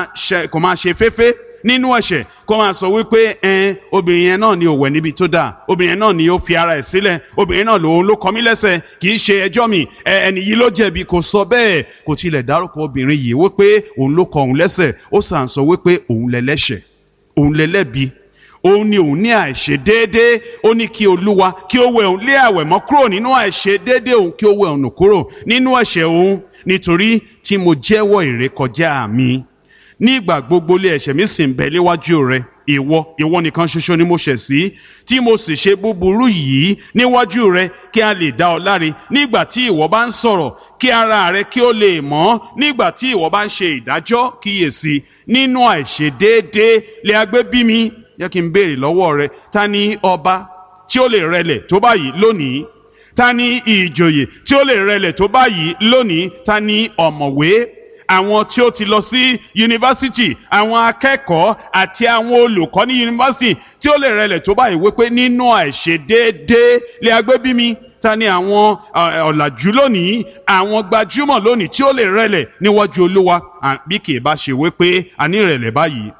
máa ṣe féfé nínú ẹ̀ṣẹ̀, kó máa sọ wípé obìnrin yẹn náà ni ò wẹ̀ níbi tó dáa, obìnrin náà ni ó fi ara ẹ̀ sílẹ̀, obìnrin náà lòun ló kọ mí lẹ́sẹ̀, kì í ṣe ẹjọ́ mi, ẹni yìí ló jẹ̀bi. kò sọ bẹ́ẹ̀, kò tilẹ̀ dárúkọ obìnrin yìí wípé òun ló kọ òun lẹ́sẹ̀. ó sàn sọ wípé òun lẹ́lẹ́ṣẹ̀, òun lẹ́lẹ́bi, òun ni òun ní àìṣedéédé. ó ní kí Olúwa kí ó wẹ̀ òun lé àwẹ̀ mọ́ kúrò nínú àìṣedéédé òun, kí ó wẹ̀ òun nù kúrò nínú ẹ̀ṣẹ̀ òun, nítorí tí mo jẹ́wọ́ ìrékọjá mi. nígbà gbogbo lé ẹ̀ṣẹ̀ mi sì ń bẹ léwájú rẹ. ìwọ nìkan ṣoṣo ni mo ṣẹ̀ sí, tí mo sì ṣe búburú yìí níwájú rẹ, kí a lè dá ọ láre nígbà tí ìwọ bá ń sọ̀rọ̀, kí ara rẹ kí ó lè mọ́ nígbà tí ìwọ bá ń ṣe ìdájọ́. kíyèsí, nínú àìṣedéédé lè a gbé bí mi. jẹ́ kí n béèrè lọ́wọ́ rẹ, ta ni ọba tí ó lè rẹlẹ̀ tó báyìí lónìí? ta ni ìjòyè tí ó lè rẹlẹ̀ tó báyìí lónìí? ta ni ọ̀mọ̀wé, àwọn tí ó ti lọ sí yunifásitì, àwọn akẹ́kọ̀ọ́ àti àwọn olùkọ́ ní yunifásitì tí ó lè rẹlẹ̀ tó báyìí wípé nínú àìṣedéédé lè a gbé bí mi? ta ni àwọn ọ̀làjú lónìí, àwọn gbajúmọ̀ lónìí tí ó lè rẹlẹ̀ níwájú Olúwa? bí kì í bá ṣe wípé a ní ìrẹ̀lẹ̀ báyìí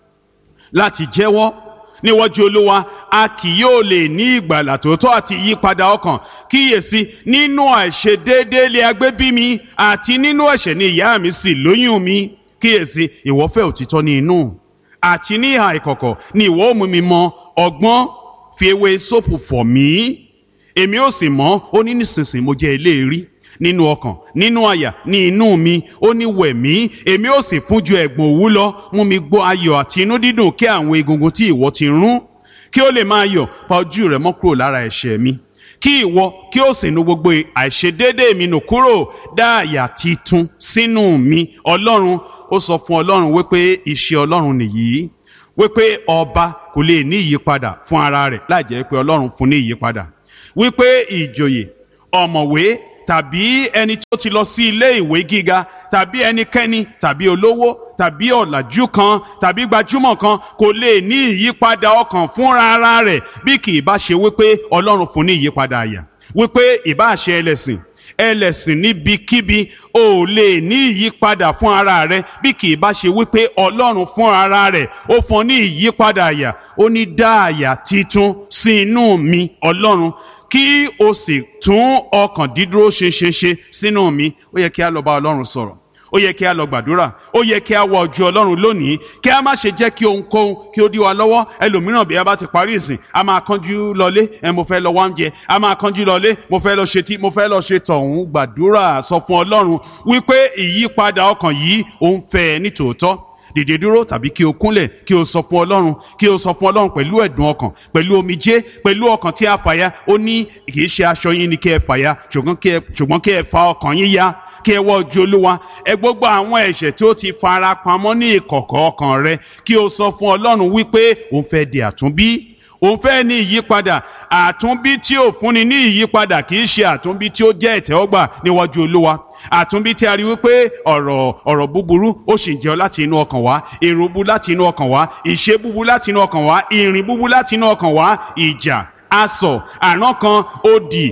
láti jẹ́wọ́ níwájú Olúwa, a kì yóò lè ní ìgbàlà tòótọ́ àti ìyípadà ọkàn. kíyèsí, nínú àìṣedéédé lè a gbé bí mi, àti nínú ẹ̀ṣẹ̀ ni ìyá mi sì lóyún mi. kíyèsí, ìwọ fẹ́ òtítọ́ ní inú, àti ní ìhà ìkọ̀kọ̀ ni ìwọ ó mú mi mọ ọgbọ́n. fi ewé sóòpù fọ̀ mí, èmi ó sì mọ́. ó ní nísinsìnyí mo jẹ́ eléèrí nínú ọkàn, nínú àyà, ní inú mi. ó ní wẹ̀ mí, èmi ó sì fún ju ẹ̀gbọ̀n òwú lọ. mú mi gbọ́ ayọ̀ àti inú dídùn, kí àwọn egungun tí ìwọ ti rún kí ó lè máa yọ̀. pa ojú rẹ mọ́ kúrò lára ẹ̀ṣẹ̀ mi, kí ìwọ kí ó sì nu gbogbo àìṣedéédé mi nù kúrò. dá àyà titun sínú mi. Ọlọ́run, ó sọ fún Ọlọ́run wípé iṣẹ́ Ọlọ́run nìyí, wípé ọba kò lè ní ìyípadà fún ara rẹ̀ láì jẹ́ pé Ọlọ́run fún ní ìyípadà, wípé ìjòyè, ọ̀mọ̀wé tàbí ẹni tó ti lọ sí ilé ìwé gíga tàbí ẹnikẹ́ni tàbí olówó tàbí ọ̀làjú kan tàbí gbajúmọ̀ kan kò lè ní ìyípadà ọkàn fúnra ara rẹ̀ bí kì í bá ṣe wípé Ọlọ́run fún ní ìyípadà àyà, wípé ìbá ṣe ẹlẹ́sìn níbikíbi ò lè ní ìyípadà fún ara rẹ̀ bí kì í bá ṣe wípé Ọlọ́run fún ara rẹ̀ ó fún ní ìyípadà àyà. Ó ní dá àyà titun sí inú mi Ọlọ́run, kí o sì tún ọkàn dídúró ṣinṣin ṣe sínú mi. Ó yẹ kí a lọ bá Ọlọ́run sọ̀rọ̀, ó yẹ kí a lọ gbàdúrà, ó yẹ kí a wọ ojú Ọlọ́run lónìí, kí a má ṣe jẹ́ kí ohunkóhun kí ó dí wa lọ́wọ́. Ẹlòmíràn bí a bá ti parí ìsìn a máa kánjú lọlé, mo fẹ́ lọ wá oúnjẹ, a máa kánjú lọlé, mo fẹ́ lọ ṣe tí, mo fẹ́ lọ ṣe tọ̀hún. Gbàdúrà, sọ fún Ọlọ́run wípé ìyípadà ọkàn yìí ó ń fẹ́ ní tòótọ́. Dìde dúró tàbí kí o kúnlẹ̀ kí o sọ fún Ọlọ́run, kí o sọ fún Ọlọ́run pẹ̀lú ẹ̀dùn ọkàn, pẹ̀lú omijé, pẹ̀lú ọkàn tí a fàya. Ó ní kì í ṣe aṣọ yín ni kí ẹ fàya, ṣùgbọ́n kí ẹ fa ọkàn yín ya, kí ẹ wọ ojú Olúwa. Ẹ gbogbo àwọn ẹ̀ṣẹ̀ tí ó ti fara pamọ́ ní ìkọ̀kọ̀ ọkàn rẹ, kí o sọ fún Ọlọ́run wípé òun fẹ́ di àtúnbí, òun fẹ́ ní ìyípadà. Àtúnbí tí ò fúnni ní ìyípadà kì í ṣe àtúnbí tí ó jẹ́ ìtẹ́wọ́gbà níwájú Olúwa. Àtúnbí tí a rí wípé ọ̀rọ̀ búburú ó sì ń jẹ́ láti inú ọkàn wá, èrò búburú láti inú ọkàn wá, ìṣe búburú láti inú ọkàn wá, ìrìn búburú láti inú ọkàn wá, ìjà, asọ̀, àrán kan, òdì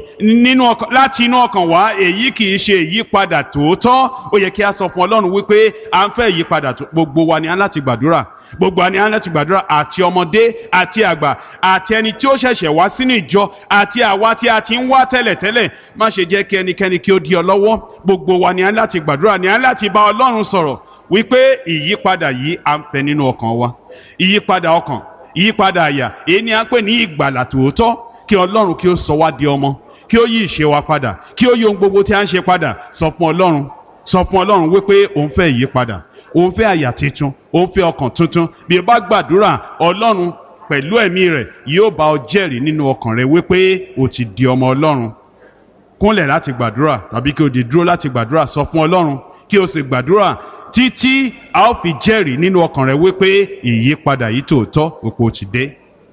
láti inú ọkàn wá. Èyí kì í ṣe ìyípadà tòótọ́. Ó yẹ kí a sọ fún Ọlọ́run wípé à ń fẹ́ ìyípadà. Gbogbo wa ni a láti gbàdúrà, gbogbo wa ni a láti gbàdúrà, àti ọmọdé àti àgbà àti ẹni tí ó ṣẹ̀ṣẹ̀ wá sínú ìjọ àti àwa tí a ti ń wá tẹ́lẹ̀tẹ́lẹ̀. Má ṣe jẹ́ kí ẹnikẹ́ni kí ó dí ọ lọ́wọ́. Gbogbo wa ni a láti gbàdúrà, ni a láti bá Ọlọ́run sọ̀rọ̀ wípé ìyípadà yìí à ń fẹ́ nínú ọkàn wa. Ìyípadà ọkàn, ìyípadà àyà, èyí ni a ń pè ní ìgbàlà tòótọ́. Kí Ọlọ́run kí ó sọ wá di ọmọ, kí ó yí ìṣe wa padà, kí ó yí ohun gbogbo tí a ń ṣe padà. Sọ fún Ọlọ́run wípé òun fẹ́ ìyípadà, òun fẹ́ àyà titun, òun fẹ́ ọkàn tuntun. Bí o bá gbàdúrà, Ọlọ́run pẹ̀lú ẹ̀mí rẹ̀ yóò bá ọ jẹ́rìí nínú ọkàn rẹ wípé o ti di ọmọ Ọlọ́run. Kúnlẹ̀ láti gbàdúrà tàbí kí o dìde dúró láti gbàdúrà. Sọ fún Ọlọ́run kí o sì gbàdúrà títí a ó fi jẹ́rìí nínú ọkàn rẹ wípé ìyípadà yìí tòótọ́ òpó ti dé.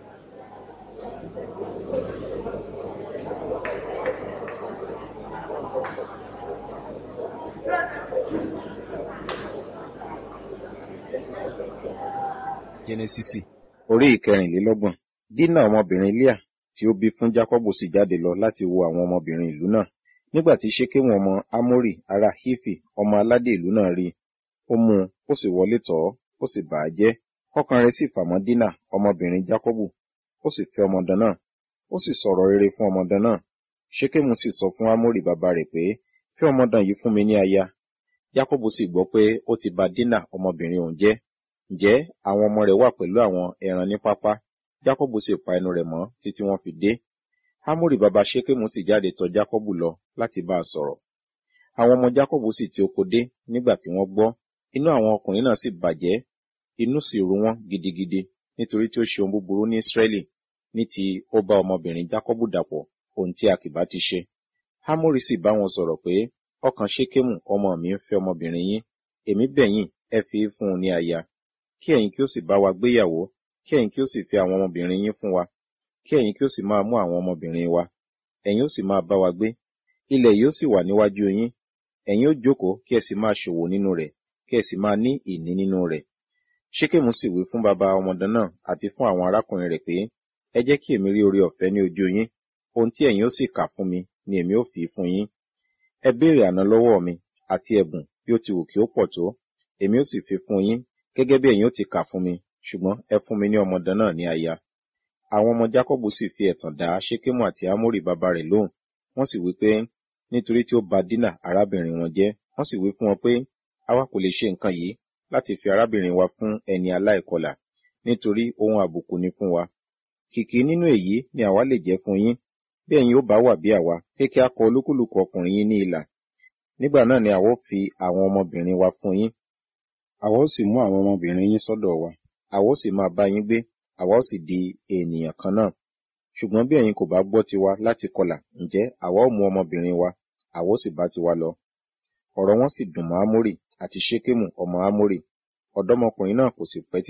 Jẹ́nẹ́sísì orí ìkẹrìnlélọ́gbọ̀n. Dínà ọmọbìnrin Líà tí ó bí fún Jákọ́bù sì jáde lọ láti wo àwọn ọmọbìnrin ìlú náà. Nígbà tí Ṣékémù ọmọ Ámórì ará Hífì ọmọ aládé ìlú náà rí i, ó mú un, ó sì wọlé tọ̀ ọ́, ó sì bà á jẹ́. Ọkàn rẹ̀ sì fà mọ́ Dínà ọmọbìnrin Jákọ́bù, ó sì fẹ́ ọmọdán náà, ó sì sọ̀rọ̀ rere fún ọmọdán náà. Ṣékémù sì sọ fún Ámórì bàbá rẹ̀ pé, fẹ́ ọmọdán yìí fún mi ní aya. Jákọ́bù sì gbọ́ pé ó ti bà Dínà ọmọbìnrin òun jẹ́. Ǹjẹ́ àwọn ọmọ rẹ̀ wà pẹ̀lú àwọn ẹran ní pápá. Jákọ́bù sì pa ẹnu rẹ̀ mọ́ títí wọ́n fi dé. Ámórì bàbá Ṣékémù sì jáde tọ̀ Jákọ́bù lọ láti bá a sọ̀rọ̀. Àwọn ọmọ Jákọ́bù sì ti oko dé nígbà tí wọ́n gbọ́. Inú àwọn ọkùnrin náà sì bàjẹ́, inú sì ru wọ́n gidigidi, nítorí tí ó ṣe ohun búburú ní Ísírẹ́lì, ní ti ó bá ọmọbìnrin Jákọ́bù dàpọ̀, ohun tí a kì bá ti ṣe. Ámórì sì bá wọn sọ̀rọ̀ pé, ọkàn Ṣékémù ọmọ mi ń fẹ́ ọmọbìnrin yín. Èmi bẹ̀ yín, ẹ fi fún un ní aya. Kí ẹ̀yin kí ó sì bá wa gbéyàwó, kí ẹ̀yin kí ó sì fi àwọn ọmọbìnrin yín fún wa, kí ẹ̀yin kí ó sì máa mú àwọn ọmọbìnrin wa, ẹ̀yin ó sì máa bá wa gbé. Ilẹ̀ yìí ó sì wà níwájú yín, ẹ̀yin ó jókòó kí ẹ sì máa ṣòwò nínú rẹ̀, kí ẹ sì máa ní ìní nínú rẹ̀. Ṣékémù sì wí fún bàbá ọmọdán náà àti fún àwọn arákùnrin rẹ̀ pé, ẹ jẹ́ kí èmi rí oore ọ̀fẹ́ ní ojú yín, ohun tí ẹ̀yin ó sì kà fún mi ni èmi ó fi fún yín. Ẹ béèrè àná lọ́wọ́ mi, àti ẹ̀bùn bí ó ti wù kí ó pọ̀ tó, èmi ó sì fi fún yín, gẹ́gẹ́ bí ẹ̀yin ó ti kà fún mi, ṣùgbọ́n ẹ fún mi ní ọmọdán náà ní aya. Àwọn ọmọ Jákọ́bù sì fi ẹ̀tàn dá Ṣékémù àti Ámórì bàbá rẹ̀ lóhùn, wọ́n sì wí pé, nítorí tí ó bà Dínà arábìnrin wọn jẹ́. Wọ́n sì wí fún wọn pé, àwa kò lè ṣe nǹkan yìí láti fi arábìnrin wa fún ẹni aláìkọlà, nítorí ohun àbùkù ni fún wa. Kìkì nínú èyí ni àwa lè jẹ́ fún yín, bí ẹ̀yin ó bá wà bí àwa, pé kí a kọ olúkúlùkù ọkùnrin yín ní ilà. Nígbà náà ni àwa ó fi àwọn ọmọbìnrin wa fún yín. Àwa ó sì mú àwọn ọmọbìnrin yín sọ́dọ̀ wa, àwa ó sì máa bá yín gbé, àwa ó sì di ènìyàn kan náà. Ṣùgbọ́n bí ẹ̀yin kò bá gbọ́ tiwa láti kọlà, ǹjẹ́ àwa ó mú ọmọbìnrin wa, àwa ó sì bá tiwa lọ. Ọ̀rọ̀ wọn sì dùn mọ́ Ámórì àti Ṣékémù ọmọ Ámórì. Ọ̀dọ́mọkùnrin náà kò sì pẹ́ títí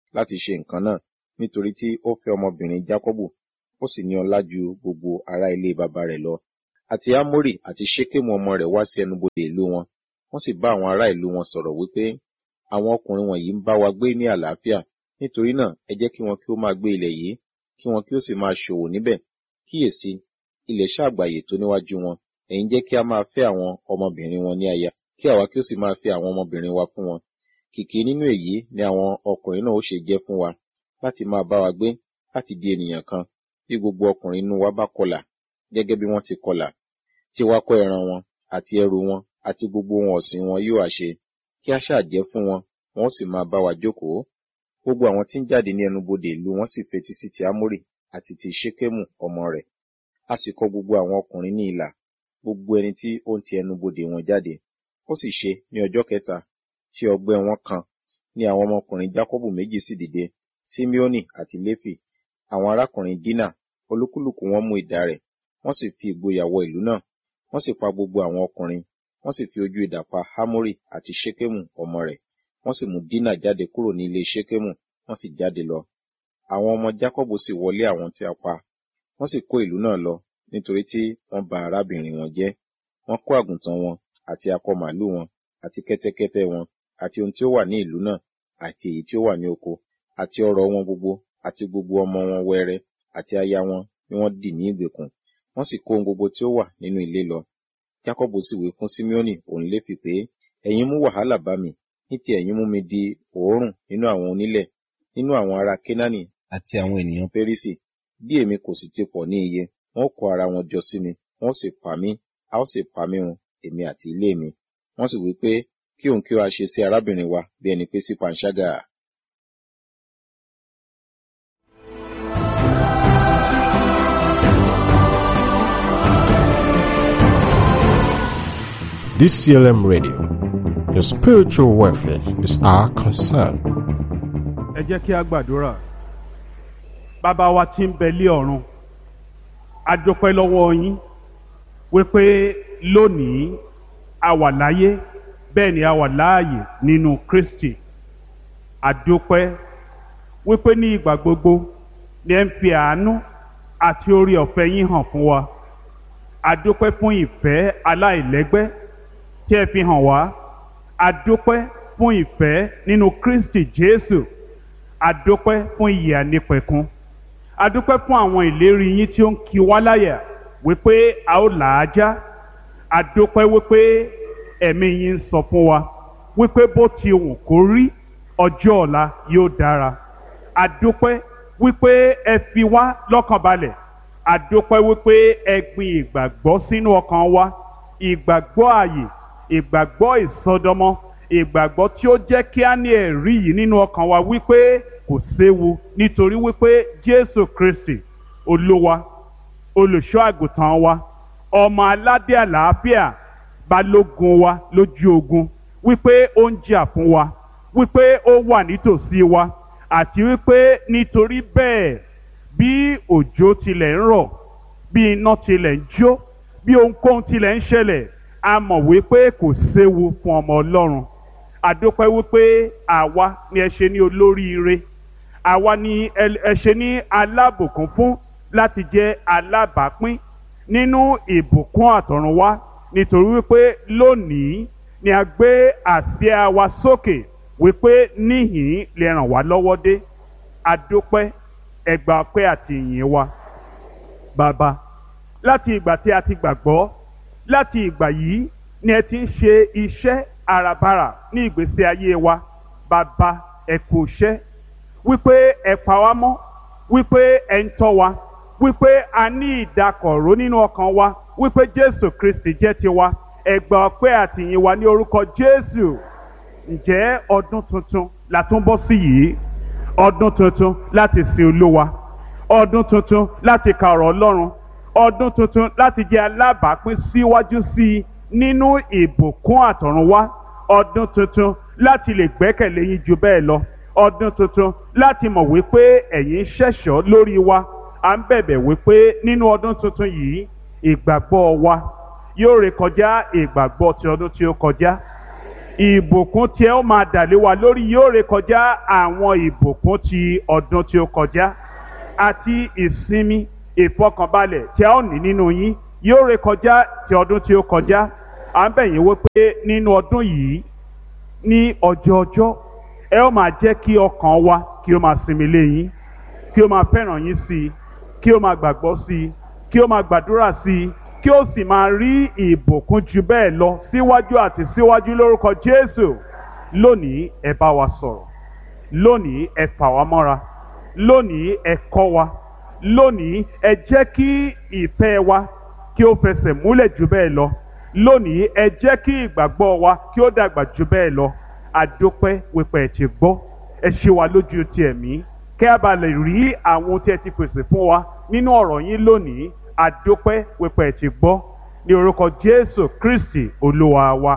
láti ṣe nǹkan náà, nítorí tí ó fẹ́ ọmọbìnrin Jákọ́bù, ó sì ní ọlá ju gbogbo ará ilé baba rẹ̀ lọ. Àti Ámórì àti Ṣékémù ọmọ rẹ̀ wá sí ẹnubodè ìlú wọn, wọ́n sì bá àwọn ará ìlú wọn sọ̀rọ̀ wípé, àwọn ọkùnrin wọ̀nyí ń bá wa gbé ní àlàáfíà, nítorí náà ẹ jẹ́ kí wọn kí ó máa gbé ilẹ̀ yìí, kí wọn kí ó sì máa ṣòwò níbẹ̀. Kíyèsí, ilẹ̀ ṣàgbàyè tó níwájú wọn, ẹ̀yin jẹ́ kí a máa fẹ́ àwọn ọmọbìnrin wọn ní aya, kí àwa kí ó sì máa fẹ́ àwọn ọmọbìnrin wa fún wọn. Kìkì nínú èyí ni àwọn ọkùnrin náà ó ṣe jẹ́ fún wa, láti máa bá wa gbé, láti di ènìyàn kan, bí gbogbo ọkùnrin inú wa bá kọlà, gẹ́gẹ́ bí wọ́n ti kọlà, tí wá kó ẹran wọn, àti ẹrù wọn, àti gbogbo ohun ọ̀sìn wọn yóò àṣe, kí a ṣáà jẹ́ fún wọn, wọn ó sì máa bá wa jókòó. Gbogbo àwọn tí ń jáde ní ẹnubodè ìlú wọn sì fetí sí ti Ámórì àti ti Ṣékémù ọmọ rẹ̀. A sì kọ gbogbo àwọn ọkùnrin ní ilà, gbogbo ẹni tí ó ń ti ẹnubodè wọn jáde. Ó sì ṣe ní ọjọ́ kẹta, tí ọgbẹ́ wọn kan, ní àwọn ọmọkùnrin Jákọ́bù méjì sì dìde, Síméónì àti Léfì, àwọn arákùnrin Dínà, olúkúlùkù wọn mú idà rẹ̀, wọ́n sì fi ìgboyà wọ ìlú náà, wọ́n sì pa gbogbo àwọn ọkùnrin, wọ́n sì fi ojú idà pa Hámórì àti Ṣékémù ọmọ rẹ̀, wọ́n sì mú Dínà jáde kúrò ní ilé Ṣékémù, wọ́n sì jáde lọ. Àwọn ọmọ Jákọ́bù sì wọlé àwọn tí a pa, wọ́n sì kó ìlú náà lọ, nítorí tí wọ́n ba arábìnrin wọn jẹ́. Wọ́n kó àgùntàn wọn, àti akọ màlúù wọn, àti kẹ́tẹ́kẹ́tẹ́ wọn, àti ohun tí ó wà ní ìlú náà, àti èyí tí ó wà ní oko, àti ọrọ̀ wọn gbogbo, àti gbogbo ọmọ wọn wẹrẹ, àti aya wọn ni wọ́n dì ní ìgbèkùn. Wọ́n sì kó ohun gbogbo tí ó wà nínú ilé lọ. Jákọ́bù sì wí fún Síméónì òun Léfì pé, ẹ̀yin mú wàhálà bá mi, ní ti ẹ̀yin mú mi di òórùn nínú àwọn onílẹ̀, nínú àwọn ará Kénáánì àti àwọn ènìyàn Pérísì. Bí èmi kò sì ti pọ̀ ní iye, wọn ó kó ara wọn jọ sí mi, wọn ó sì pa mí, a ó sì pa mí run, èmi àti ilé mi. Wọ́n sì wí pé, kí òun kí ó ṣe sí arábìnrin wa bí ẹni pé sí panṣágà. DCLM Radio. Your spiritual welfare is our concern. Ẹ jẹ́ kí a gbàdúrà. Bàbá wa tí ń bẹ lé ọ̀run, a dúpẹ́ lọ́wọ́ yín wípé lónìí a wà láyé, bẹ́ẹ̀ ni a wà láàyè nínú Kristi. A dúpẹ́ wípé ní ìgbà gbogbo ni ẹ ń fi àánú àti oore ọ̀fẹ́ yín hàn fún wa. A dúpẹ́ fún ìfẹ́ aláìlẹ́gbẹ́ tí ẹ fi hàn wá. A dúpẹ́ fún ìfẹ́ nínú Kristi Jésù. A dúpẹ́ fún ìyè ànípẹ̀kun. A dúpẹ́ fún àwọn ìlérí yín tí ó ń kì wá láyà wípé a ó là á já. A dúpẹ́ wípé ẹ̀mí yín ń sọ fún wa wípé bó ti wù kó rí, ọjọ́ ọ̀la yóò dára. A dúpẹ́ wípé ẹ fi wá lọ́kàn balẹ̀. A dúpẹ́ wípé ẹ gbin ìgbàgbọ́ sínú ọkàn wa, ìgbàgbọ́ ààyè, ìgbàgbọ́ ìsọdọmọ, ìgbàgbọ́ tí ó jẹ́ kí á ní ẹ̀rí yìí nínú ọkàn wa wípé kò séwu, nítorí wípé Jésù Kristi Olúwa, olùṣọ́ àgùntàn wa, ọmọ aládé àlàáfíà, balógun wa lójú ogun, wípé ó ń jà fún wa, wípé ó wà nítòsí wa, àti wípé nítorí bẹ́ẹ̀ bí òjò tilẹ̀ ń rọ̀, bí iná tilẹ̀ ń jó, bí ohunkóhun tilẹ̀ ń ṣẹlẹ̀, a mọ̀ wípé kò séwu fún ọmọ Ọlọ́run. A dúpẹ́ wípé àwa ni ẹ ṣe ní olóríire, àwa ni ẹ ṣe ní alábùkún fún láti jẹ́ alábàápín nínú ìbùkún àtọ̀runwá, nítorí wípé lónìí ni a gbé àsíá wa sókè wípé níhìn lè ràn wá lọ́wọ́ dé. A dúpẹ́, ẹ gbà ọpẹ́ àti ìyìn wa. Bàbá, láti ìgbà tí a ti gbàgbọ́, láti ìgbà yìí ni ẹ ti ń ṣe iṣẹ́ àràbarà ní ìgbésí ayé wa. Bàbá, ẹ kú iṣẹ́, wípé ẹ pa wá mọ́, wípé ẹ ń tọ́ wa, wípé a ní ìdákọ̀ró nínú ọkàn wa, wípé Jésù Kristi jẹ́ tiwa. Ẹ gbà ọpẹ́ àti ìyìn wa ní orúkọ Jésù. Ǹjẹ́ ọdún tuntun la tún bọ́ sí yìí? Ọdún tuntun láti sin Olúwa, ọdún tuntun láti ka ọ̀rọ̀ Ọlọ́run, ọdún tuntun láti jẹ́ alábàápín síwájú sí i nínú ìbùkún àtọ̀runwá, ọdún tuntun láti lè gbẹ́kẹ̀lé yín ju bẹ́ẹ̀ lọ, ọdún tuntun láti mọ̀ wípé ẹ̀yin ṣẹ̀ṣọ́ lórí wa. À ń bẹ̀bẹ̀ wípé nínú ọdún tuntun yìí ìgbàgbọ́ wa yóò rékọjá ìgbàgbọ́ ti ọdún tí ó kọjá, ìbùkún tí ẹ ó máa dàlé wa lórí yóò rékọjá àwọn ìbùkún ti ọdún tí ó kọjá, àti ìsinmi ìfọkànbalẹ̀ tí a ó ní nínú yín yóò rékọjá ti ọdún tí ó kọjá. À ń bẹ̀ yín wípé nínú ọdún yìí ní ọjọọjọ́ ẹ ó máa jẹ́ kí ọkàn wa kí ó máa sinmi lé yín, kí ó máa fẹ́ràn yín sí i, kí ó máa gbàgbọ́ sí i, kí ó máa gbàdúrà sí i, kí ó sì máa rí ìbùkún jù bẹ́ẹ̀ lọ síwájú àti síwájú lórúkọ Jésù. Lónìí ẹ bá wa sọ̀rọ̀, lónìí ẹ fà wá mọ́ra, lónìí ẹ kọ́ wa, lónìí ẹ jẹ́ kí ìfẹ́ wa kí ó fẹsẹ̀ múlẹ̀ jù bẹ́ẹ̀ lọ, lónìí ẹ jẹ́ kí ìgbàgbọ́ wa kí ó dàgbà jù bẹ́ẹ̀ lọ. Àdúpẹ́ wípé ẹ ti gbọ́, ẹ ṣí wa lójú ti ẹ̀mí kí a bá lè rí àwọn ohun tí ẹ ti pèsè fún wa nínú ọ̀rọ̀ yín lónìí. Àdúpẹ́ wípé ẹ ti gbọ́, ní orúkọ Jésù Kristi Olúwa wa.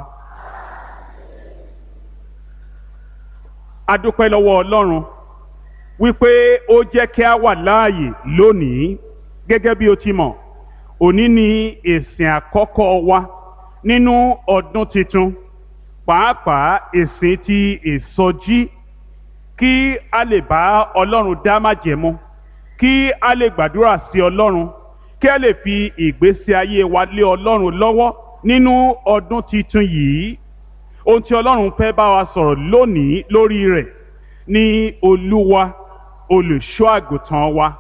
Àdúpẹ́ lọ́wọ́ Ọlọ́run wípé ó jẹ́ kí a wà láàyè lónìí. Gẹ́gẹ́ bí o ti mọ̀, òní ni ìsìn àkọ́kọ́ wa nínú ọdún tuntun, pàápàá ìsìn ti ìsọjí, kí a lè bá Ọlọ́run dá májẹ̀mú, kí a lè gbàdúrà sí Ọlọ́run, kí a lè fi ìgbésí ayé wa lé Ọlọ́run lọ́wọ́ nínú ọdún tuntun yìí. Ohun tí Ọlọ́run fẹ́ bá wa sọ̀rọ̀ lónìí lórí rẹ̀ ni Olúwa olùṣọ́ àgùntàn wa.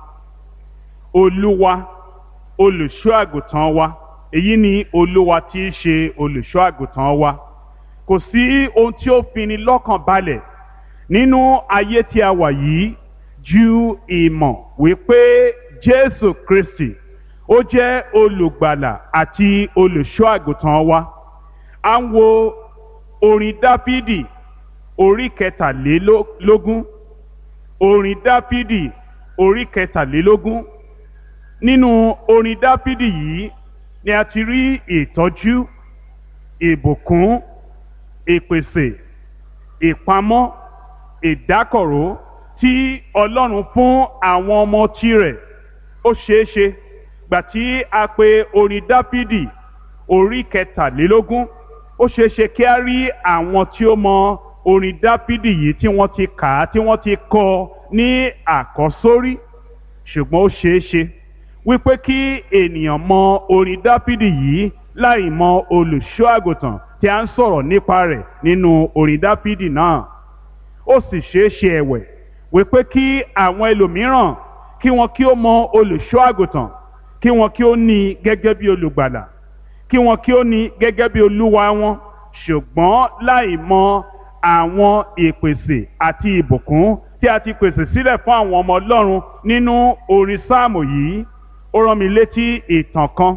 Olúwa olùṣọ́ àgùntàn wa. Èyí ni Olúwa tí í ṣe olùṣọ́ àgùntàn wa. Kò sí ohun tí ó fini lọ́kàn balẹ̀ nínú ayé tí a wà yìí ju ìmọ̀ wípé Jésù Kristi ó jẹ́ olùgbàlà àti olùṣọ́ àgùntàn wa. À ń wo orin Dáfídì orí kẹtàlélógún, orin Dáfídì orí kẹtàlélógún. Nínú orin Dáfídì yìí ni a ti rí ìtọ́jú, ìbùkún, ìpèsè, ìpamọ́, ìdákọ̀ró tí Ọlọ́run fún àwọn ọmọ tirẹ̀. Ó ṣeéṣe gbà tí a pè orin Dáfídì orí kẹtàlélógún, ó ṣeéṣe kí a rí àwọn tí ó mọ orin Dáfídì yìí tí wọ́n ti kà á, tí wọ́n ti kọ ní àkọ́sórí. Ṣùgbọ́n ó ṣeéṣe wípé kí ènìyàn mọ orin Dáfídì yìí láì mọ olùṣọ́ àgùntàn tí a ń sọ̀rọ̀ nípa rẹ̀ nínú orin Dáfídì náà. Ó sì ṣeéṣe ẹ̀wẹ̀ wípé kí àwọn ẹlòmíràn kí wọn kí ó mọ olùṣọ́ àgùntàn, kí wọn kí ó ní gẹ́gẹ́ bí olùgbàlà, kí wọn kí ó ní gẹ́gẹ́ bí olúwa wọn, ṣùgbọ́n láì mọ àwọn ìpèsè àti ìbùkún tí a ti pèsè sílẹ̀ fún àwọn ọmọ Ọlọ́run nínú orin sáàmù yìí. Ó rán mi létí ìtàn kan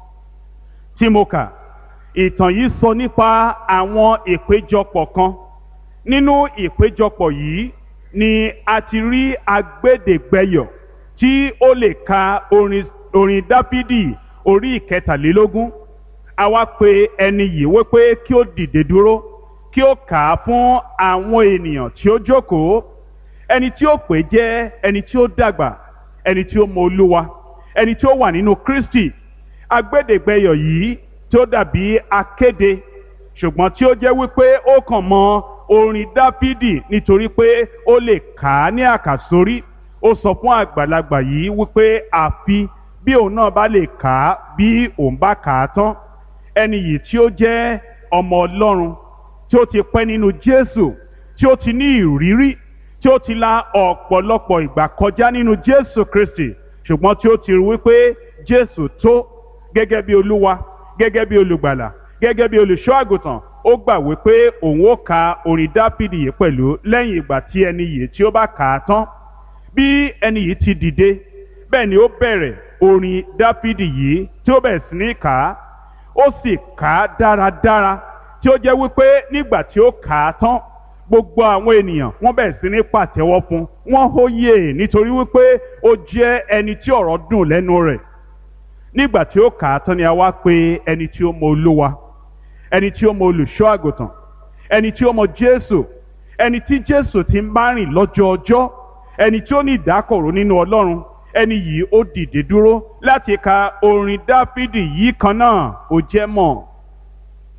tí mo kà. Ìtàn yìí sọ nípa àwọn ìpéjọpọ̀ kan. Nínú ìpéjọpọ̀ yìí ni a ti rí agbẹ́dẹ̀gbẹ́yọ̀ tí ó lè ka orin Dáfídì orí ìkẹtàlélógún. A wá pe ẹni yìí wípé kí ó dìde dúró, kí ó kà á fún àwọn ènìyàn tí ó jókòó. Ẹni tí ó pè jẹ́ ẹni tí ó dàgbà, ẹni tí ó mọ Olúwa, ẹni tí ó wà nínú Kristi. Agbẹ́dẹ̀gbẹ́yọ̀ yìí tí ó dàbí akéde, ṣùgbọ́n tí ó jẹ́ wípé ó kàn mọ orin Dáfídì nítorí pé ó lè kà á ní àkàsórí. Ó sọ fún àgbàlagbà yìí wípé àfi bí òun náà bá lè kà á bí òun bá kà á tán. Ẹni yìí tí ó jẹ́ ọmọ Ọlọ́run, tí ó ti pẹ́ nínú Jésù, tí ó ti ní ìrírí, tí ó ti la ọ̀pọ̀lọpọ̀ ìgbà kọjá nínú Jésù Kristi, ṣùgbọ́n tí ó ti rí wípé Jésù tó gẹ́gẹ́ bí Olúwa, gẹ́gẹ́ bí olùgbàlà, gẹ́gẹ́ bí olùṣọ́ àgùntàn. Ó gbà wípé òun ó ka orin Dáfídì yìí pẹ̀lú lẹ́yìn ìgbà tí ẹni yìí tí ó bá kà á tán. Bí ẹni yìí ti dìde, bẹ́ẹ̀ ni ó bẹ̀rẹ̀ orin Dáfídì yìí tí ó bẹ̀rẹ̀ sí ní kà á. Ó sì kà á dáradára tí ó jẹ́ wípé nígbà tí ó kà á tán, gbogbo àwọn ènìyàn wọ́n bẹ̀rẹ̀ sí ní pàtẹ́wọ́ fún, wọ́n hóyè nítorí wípé ó jẹ́ ẹni tí ọ̀rọ̀ dùn lẹ́nu rẹ̀. Nígbà tí ó kà á tán ni a wá pè ẹni tí ó mọ Olúwa, ẹni tí ó mọ olùṣọ́ àgùntàn, ẹni tí ó mọ Jésù, ẹni tí Jésù ti ń bá rìn lọ́jọ́ ọjọ́, ẹni tí ó ní ìdákọ̀ró nínú Ọlọ́run. Ẹni yìí ó dìde dúró láti ka orin Dáfídì yìí kan náà. Ó jẹ́ mọ̀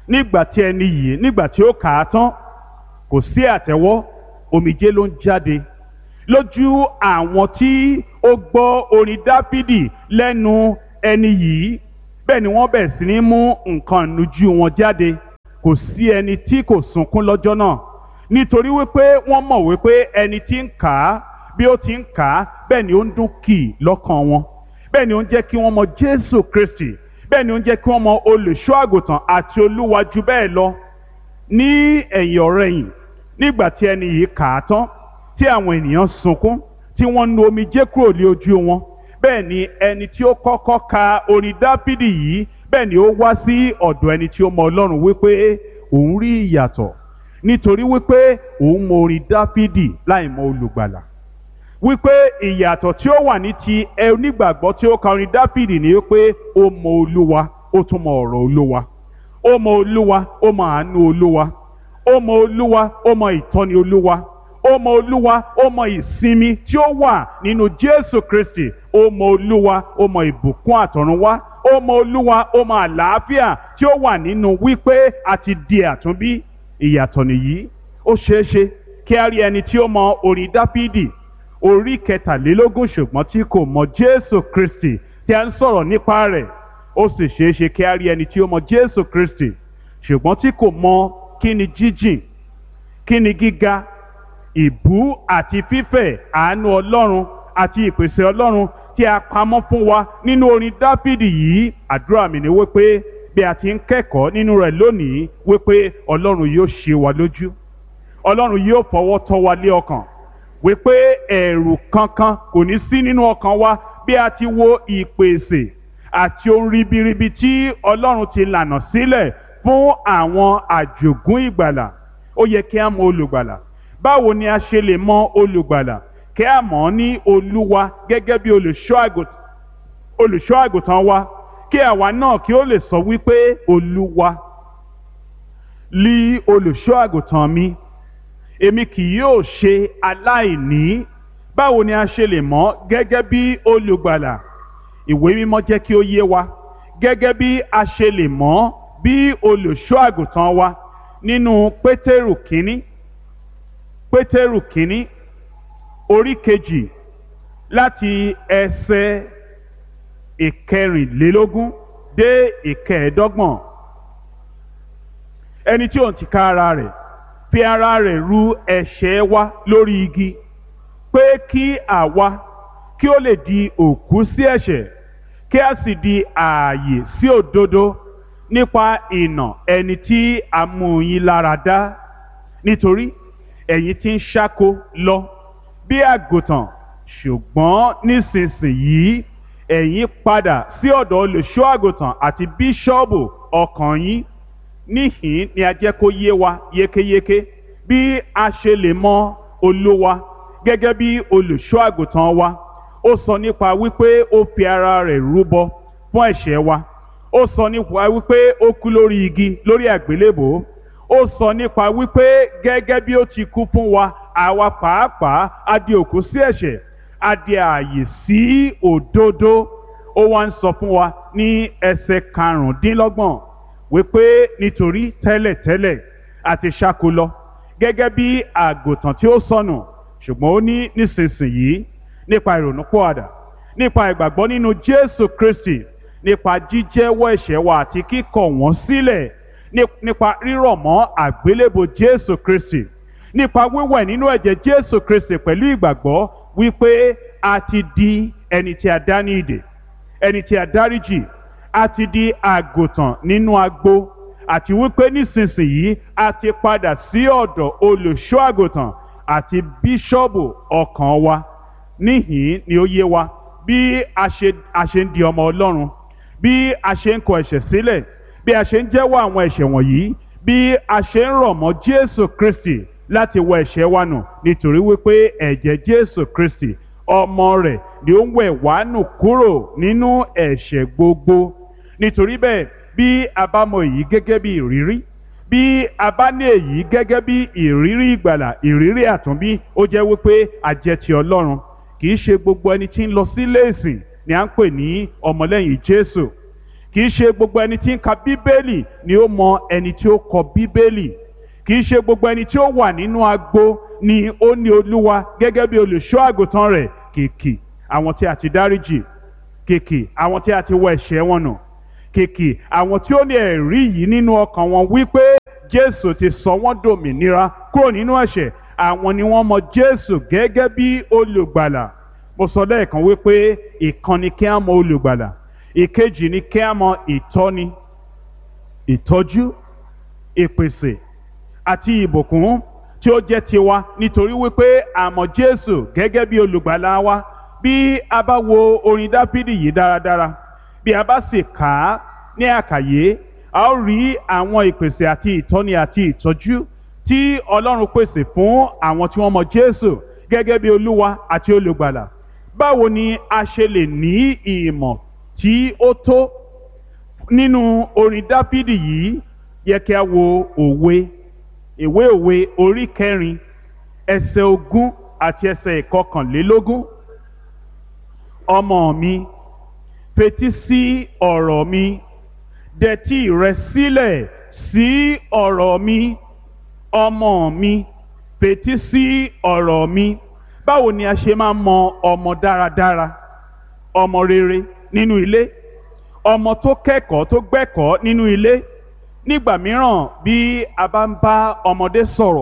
nígbà tí ẹni yìí nígbà tí ó kà á tán, kò sí àtẹ́wọ́, omijé ló ń jáde lójú àwọn tí ó gbọ́ orin Dáfídì lẹ́nu ẹni yìí. Bẹ́ẹ̀ ni wọ́n bẹ̀rẹ̀ sí ní mú nǹkan ìnujú wọn jáde. Kò sí ẹni tí kò sunkún lọ́jọ́ náà, nítorí wípé wọ́n mọ̀ wípé ẹni tí ń kà á, bí ó ti ń kà á, bẹ́ẹ̀ ni ó ń dún kì í lọ́kàn wọn. Bẹ́ẹ̀ ni ó ń jẹ́ kí wọ́n mọ Jésù Kristi. Bẹ́ẹ̀ ni ó ń jẹ́ kí wọ́n mọ olùṣọ́ àgùntàn àti Olúwa jù bẹ́ẹ̀ lọ. Ní ẹ̀yìn ọ̀rẹ̀yìn, nígbà tí ẹni yìí kà á tán, tí àwọn ènìyàn sunkún, tí wọ́n nu omijé kúrò ní ojú wọn, bẹ́ẹ̀ ni ẹni tí ó kọ́kọ́ ka orin Dáfídì yìí, bẹ́ẹ̀ ni ó wá sí ọ̀dọ̀ ẹni tí ó mọ Ọlọ́run wípé òun rí ìyàtọ̀, nítorí wípé òun mọ orin Dáfídì láì mọ olùgbàlà. Wípé ìyàtọ̀ tí ó wà ní ti onígbàgbọ́ tí ó ka orin Dáfídì ni wípé ó mọ Olúwa, ó tún mọ ọ̀rọ̀ Olúwa. Ó mọ Olúwa, ó mọ àánú Olúwa. Ó mọ Olúwa, ó mọ ìtọ́ni Olúwa. Ó mọ Olúwa, ó mọ ìsinmi tí ó wà nínú Jésù Kristi. Ó mọ Olúwa, ó mọ ìbùkún àtọ̀runwá. Ó mọ Olúwa, ó mọ àlàáfíà tí ó wà nínú wípé a ti di àtúnbí. Ìyàtọ̀ nìyí. Ó ṣeéṣe kí a rí ẹni tí ó mọ orin Dáfídì orí 23 ṣùgbọ́n tí kò mọ Jésù Kristi tí a ń sọ̀rọ̀ nípa rẹ̀. Ó sì ṣeéṣe kí a rí ẹni tí ó mọ Jésù Kristi ṣùgbọ́n tí kò mọ kí ni jíjìn, kí ni gíga, ìbú àti fífẹ̀ àánú Ọlọ́run àti ìpèsè Ọlọ́run tí a pamọ́ fún wa nínú orin Dáfídì yìí. Àdúrà mi ni wípé bí a ti ń kẹ́kọ̀ọ́ nínú rẹ̀ lónìí, wípé Ọlọ́run yóò ṣe wa lójú, Ọlọ́run yóò fọwọ́ tọ́ wa lé ọkàn, wípé ẹ̀rù kankan kò ní sí nínú ọkàn wa bí a ti wo ìpèsè àti ohun ribiribi tí Ọlọ́run ti lànà sílẹ̀ fún àwọn àjògún ìgbàlà. Ó yẹ kí a mọ olùgbàlà. Báwo ni a ṣe lè mọ olùgbàlà? Kí a mọ̀ ọ́ ní Olúwa gẹ́gẹ́ bí olùṣọ́ àgùntàn wa, kí àwa náà kí ó lè sọ wípé Olúwa lí olùṣọ́ àgùntàn mi, èmi kì yóò ṣe aláìní. Báwo ni a ṣe lè mọ̀ gẹ́gẹ́ bí olùgbàlà? Ìwé mímọ́ jẹ́ kí ó yé wa gẹ́gẹ́ bí a ṣe lè mọ̀ bí olùṣọ́ àgùntàn wa nínú Pétérù kínní orí 2 láti ẹsẹ̀ 24 dé 25. Ẹni tí òun tìka ara rẹ̀ fi ara rẹ̀ ru ẹ̀ṣẹ̀ wa lórí igi, pé kí àwa kí ó lè di òkú sí ẹ̀ṣẹ̀, kí a sì di ààyè sí òdodo, nípa ìnà ẹni tí a mú yín lára dá. Nítorí ẹ̀yin ti ń ṣáko lọ bí àgùntàn, ṣùgbọ́n nísinsìnyí ẹ̀yin padà sí ọ̀dọ̀ olùṣọ́ àgùntàn àti bíṣọ́ọ̀bù ọkàn yín. Níhìn ni a jẹ́ kó yé wa yékéyéké bí a ṣe lè mọ Olúwa gẹ́gẹ́ bí olùṣọ́ àgùntàn wa. Ó sọ nípa wípé ó fi ara rẹ̀ rúbọ fún ẹ̀ṣẹ̀ wa. Ó sọ nípa wípé ó kú lórí igi, lórí àgbélébòó. Ó sọ nípa wípé gẹ́gẹ́ bí ó ti kú fún wa, àwa pàápàá a di òkú sí ẹ̀ṣẹ̀, a di ààyè sí òdodo. Ó wá ń sọ fún wa ní ẹsẹ̀ 25 wípé nítorí tẹ́lẹ̀tẹ́lẹ̀ a ti ṣáko lọ gẹ́gẹ́ bí àgùntàn tí ó sọnù, ṣùgbọ́n ó ní nísinsìnyí nípa ìrònúpìwàdà, nípa ìgbàgbọ́ nínú Jésù Kristi, nípa jíjẹ́wọ́ ẹ̀ṣẹ̀ wa àti kíkọ̀ wọ́n sílẹ̀, nípa rírọ̀ mọ́ àgbélébò Jésù Kristi, nípa wíwẹ̀ nínú ẹ̀jẹ̀ Jésù Kristi pẹ̀lú ìgbàgbọ́ wípé a ti di ẹni tí a dá ní ìdè, ẹni tí a dáríjì, a ti di àgùntàn nínú agbo, àti wípé nísinsìnyí a ti padà sí ọ̀dọ̀ olùṣọ́ àgùntàn àti bíṣọ́ọ̀bù ọkàn wa. Níhìn ni ó yé wa bí a ṣe ń di ọmọ Ọlọ́run, bí a ṣe ń kọ ẹ̀ṣẹ̀ sílẹ̀, bí a ṣe ń jẹ́wọ́ àwọn ẹ̀ṣẹ̀ wọ̀nyí, bí a ṣe ń rọ̀ mọ́ Jésù Kristi láti wẹ ẹ̀ṣẹ̀ wa nù, nítorí wípé ẹ̀jẹ̀ Jésù Kristi ọmọ rẹ̀ ni ó ń wẹ̀ wá nù kúrò nínú ẹ̀ṣẹ̀ gbogbo. Nítorí bẹ́ẹ̀, bí a bá mọ èyí gẹ́gẹ́ bí ìrírí, bí a bá ní èyí gẹ́gẹ́ bí ìrírí ìgbàlà, ìrírí àtúnbí, ó jẹ́ wípé a jẹ́ ti Ọlọ́run. Kì í ṣe gbogbo ẹni tí ń lọ sílé ìsìn ni à ń pè ní ọmọlẹ́yìn Jésù. kì í ṣe gbogbo ẹni tí ń ka bíbélì ni ó mọ ẹni tí ó kọ bíbélì. Kì í ṣe gbogbo ẹni tí ó wà nínú agbo ni ó ní Olúwa gẹ́gẹ́ bí olùṣọ́ àgùntàn rẹ̀. Kìkì àwọn tí a ti dáríjì, kìkì àwọn tí a ti wọ ẹ̀ṣẹ̀ wọn nù, kìkì àwọn tí ó ní ẹ̀rí yìí nínú ọkàn wọn wípé Jésù ti sọ wọ́n dòmìnira kúrò nínú ẹ̀ṣẹ̀. Àwọn ni wọ́n mọ Jésù gẹ́gẹ́ bí olùgbàlà. Mo sọ lẹ́ẹ̀kan wípé ìkan ni kí á mọ olùgbàlà, ìkejì ni kí á mọ ìtọ́ni, ìtọ́jú, ìpèsè àti ìbùkún tí ó jẹ́ tiwa nítorí wípé a mọ Jésù gẹ́gẹ́ bí olùgbàlà wa. Bí a bá wo orin Dáfídì yìí dáradára, bí a bá sì kà á ní àkàyé, a ó rí àwọn ìpèsè àti ìtọ́ni àti ìtọ́jú tí Ọlọ́run pèsè fún àwọn tí wọ́n mọ Jésù gẹ́gẹ́ bí Olúwa àti olùgbàlà. Báwo ni a ṣe lè ní ìmọ̀ tí ó tó nínú orin Dáfídì yìí? Yẹ kí a wo ìwé òwe orí 4 ẹsẹ̀ 20 àti ẹsẹ̀ 21. Ọmọ mi, fetí sí ọ̀rọ̀ mi, dẹtí rẹ sílẹ̀ sí ọ̀rọ̀ mi. Ọmọ mi, fetí sí ọ̀rọ̀ mi. Báwo ni a ṣe máa mọ ọmọ dáradára, ọmọ rere nínú ilé, ọmọ tó kẹ́kọ̀ọ́ tó gbẹ́kọ̀ọ́ nínú ilé? Nígbà mìíràn bí a bá ń bá ọmọdé sọ̀rọ̀,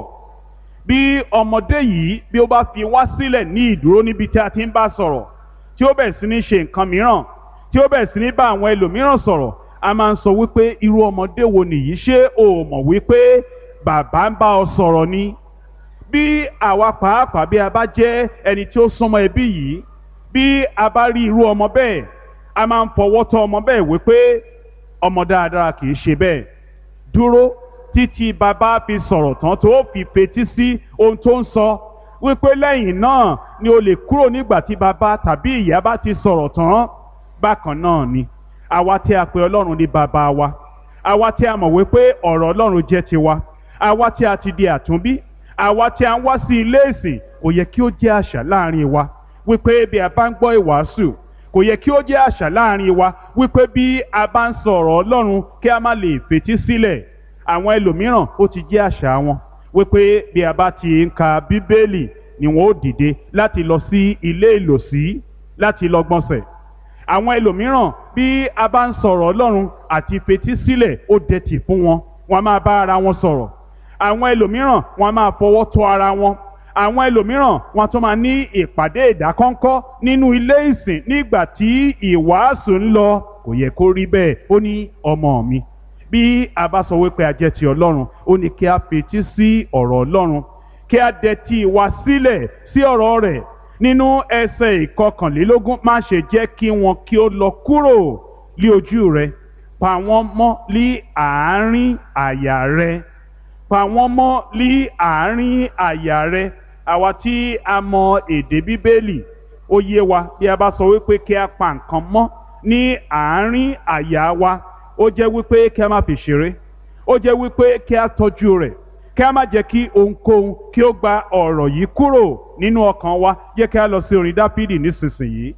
bí ọmọdé yìí bí ó bá fi wá sílẹ̀ ní ìdúró níbi tí a ti ń bá sọ̀rọ̀, tí ó bẹ̀rẹ̀ sí ní ṣe nǹkan mìíràn, tí ó bẹ̀rẹ̀ sí ní bá àwọn ẹlòmíràn sọ̀rọ̀, a máa ń sọ wípé irú ọmọdé wo nìyí? Ṣé o mọ̀ wípé bàbá ń bá ọ sọ̀rọ̀ ni? Bí àwa pàápàá bí a bá jẹ́ ẹni tí ó súnmọ́ ẹbí yìí, bí a bá rí irú ọmọ bẹ́ẹ̀, a máa ń fọwọ́ tọ́ ọmọ bẹ́ẹ̀ wípé ọmọ dáadáa kì í ṣe bẹ́ẹ̀. Dúró títí bàbá fi sọ̀rọ̀ tán tó fi fetí sí ohun tó ń sọ, wípé lẹ́yìn náà ni o lè kúrò nígbà tí bàbá tàbí ìyá bá ti sọ̀rọ̀ tán. Bákan náà ni àwa tí a pè Ọlọ́run ní bàbá wa, àwa tí a mọ̀ wípé ọ̀rọ̀ Ọlọ́run jẹ́ tiwa, àwa tí a ti di àtúnbí, àwa tí a ń wá sí ilé ìsìn, kò yẹ kí ó jẹ́ àṣà láàrin wa wípé bí a bá ń gbọ́ ìwàásù, kò yẹ kí ó jẹ́ àṣà láàrin wa wípé bí a bá ń sọ ọ̀rọ̀ Ọlọ́run kí a má lè fetí sílẹ̀. Àwọn ẹlòmíràn ó ti jẹ́ àṣà wọn wípé bí a bá ti ń ka Bíbélì ni wọn ó dìde láti lọ sí ilé ìlòsí láti lọ gbọ̀nsẹ̀. Àwọn ẹlòmíràn bí a bá ń sọ̀rọ̀ Ọlọ́run àti fetí sílẹ̀ ó dẹ̀tì fún wọn, wọn máa bá ara wọn sọ̀rọ̀. Àwọn ẹlòmíràn wọn máa fọwọ́ tọ́ ara wọn. Àwọn ẹlòmíràn wọn tún máa ní ìpàdé ìdákọ́ńkọ́ nínú ilé ìsìn nígbà tí ìwàásù ń lọ. Kò yẹ kó rí bẹ́ẹ̀. Ó ní ọmọ mi, bí a bá sọ wípé a jẹ́ ti Ọlọ́run, ó ní kí a fetí sí ọ̀rọ̀ Ọlọ́run, kí a dẹ̀tí wa sílẹ̀ sí ọ̀rọ̀ rẹ̀. Nínú ẹsẹ̀ 21, má ṣe jẹ́ kí wọn kí ó lọ kúrò lí ojú rẹ, pa wọ́n mọ́ lí àárín àyà rẹ. Pa wọ́n mọ́ lí àárín àyà rẹ. Àwa tí a mọ èdè Bíbélì, ó yé wa bí a bá sọ wípé kí a pa nǹkan mọ́ ní àárín àyà wa, ó jẹ́ wípé kí a má fi ṣeré, ó jẹ́ wípé kí a tọ́jú rẹ̀, kí a má jẹ́ kí ohunkóhun kí ó gba ọ̀rọ̀ yìí kúrò nínú ọkàn wa. Jẹ́ kí a lọ sí orin Dáfídì nísinsìnyí.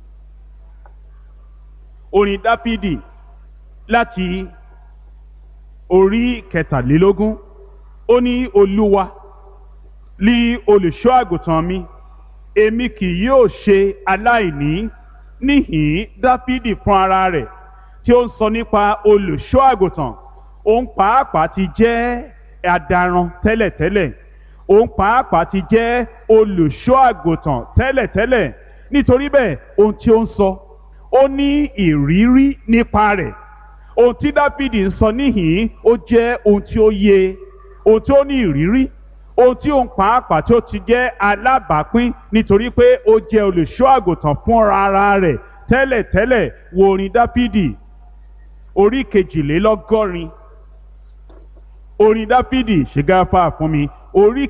Orin Dáfídì láti orí 23. Ó ní Olúwa lí olùṣọ́ àgùntàn mi, èmi kì yóò ṣe aláìní. Níhìn Dáfídì fún ara rẹ̀ tí ó ń sọ nípa olùṣọ́ àgùntàn. Òun pàápàá ti jẹ́ adaran tẹ́lẹ̀tẹ́lẹ̀, òun pàápàá ti jẹ́ olùṣọ́ àgùntàn tẹ́lẹ̀tẹ́lẹ̀. Nítorí bẹ́ẹ̀ ohun tí ó ń sọ, ó ní ìrírí nípa rẹ̀. Ohun tí Dáfídì ń sọ níhìn ó jẹ́ ohun tí ó yé, ohun tí ó ní ìrírí, ohun tí òun pàápàá tí ó ti jẹ́ alábàápín, nítorí pé ó jẹ́ olùṣọ́ àgùntàn fúnra ara rẹ̀ tẹ́lẹ̀tẹ́lẹ̀. Wo orin Dáfídì orí 22. Orin Dáfídì, ṣe gáfárà fún mi, orí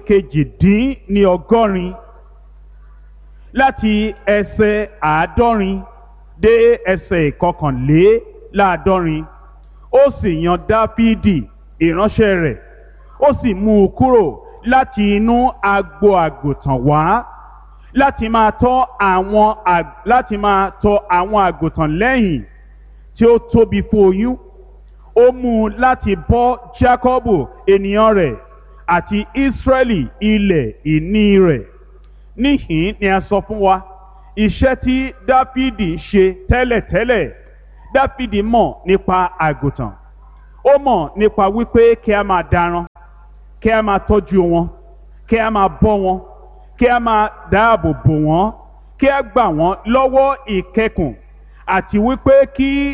22 láti ẹsẹ̀ 70 dé ẹsẹ̀ 71. Ó sì yan Dáfídì ìránṣẹ́ rẹ̀, ó sì mú un kúrò láti inú agbo àgùntàn wá láti máa tọ́ àwọn àgùntàn lẹ́yìn tí ó tóbi fún oyún. Ó mú un láti bọ́ Jákọ́bù ènìyàn rẹ̀ àti Ísírẹ́lì ilẹ̀ ìní rẹ̀. Níhìn ni a sọ fún wa iṣẹ́ tí Dáfídì ṣe tẹ́lẹ̀tẹ́lẹ̀. Dáfídì mọ̀ nípa àgùntàn. Ó mọ̀ nípa wípé kí a máa daran, kí a máa tọ́jú wọn, kí a máa bọ́ wọn, kí a máa dáàbò bò wọ́n, kí a gbà wọ́n lọ́wọ́ ìkẹkùn, àti wípé kí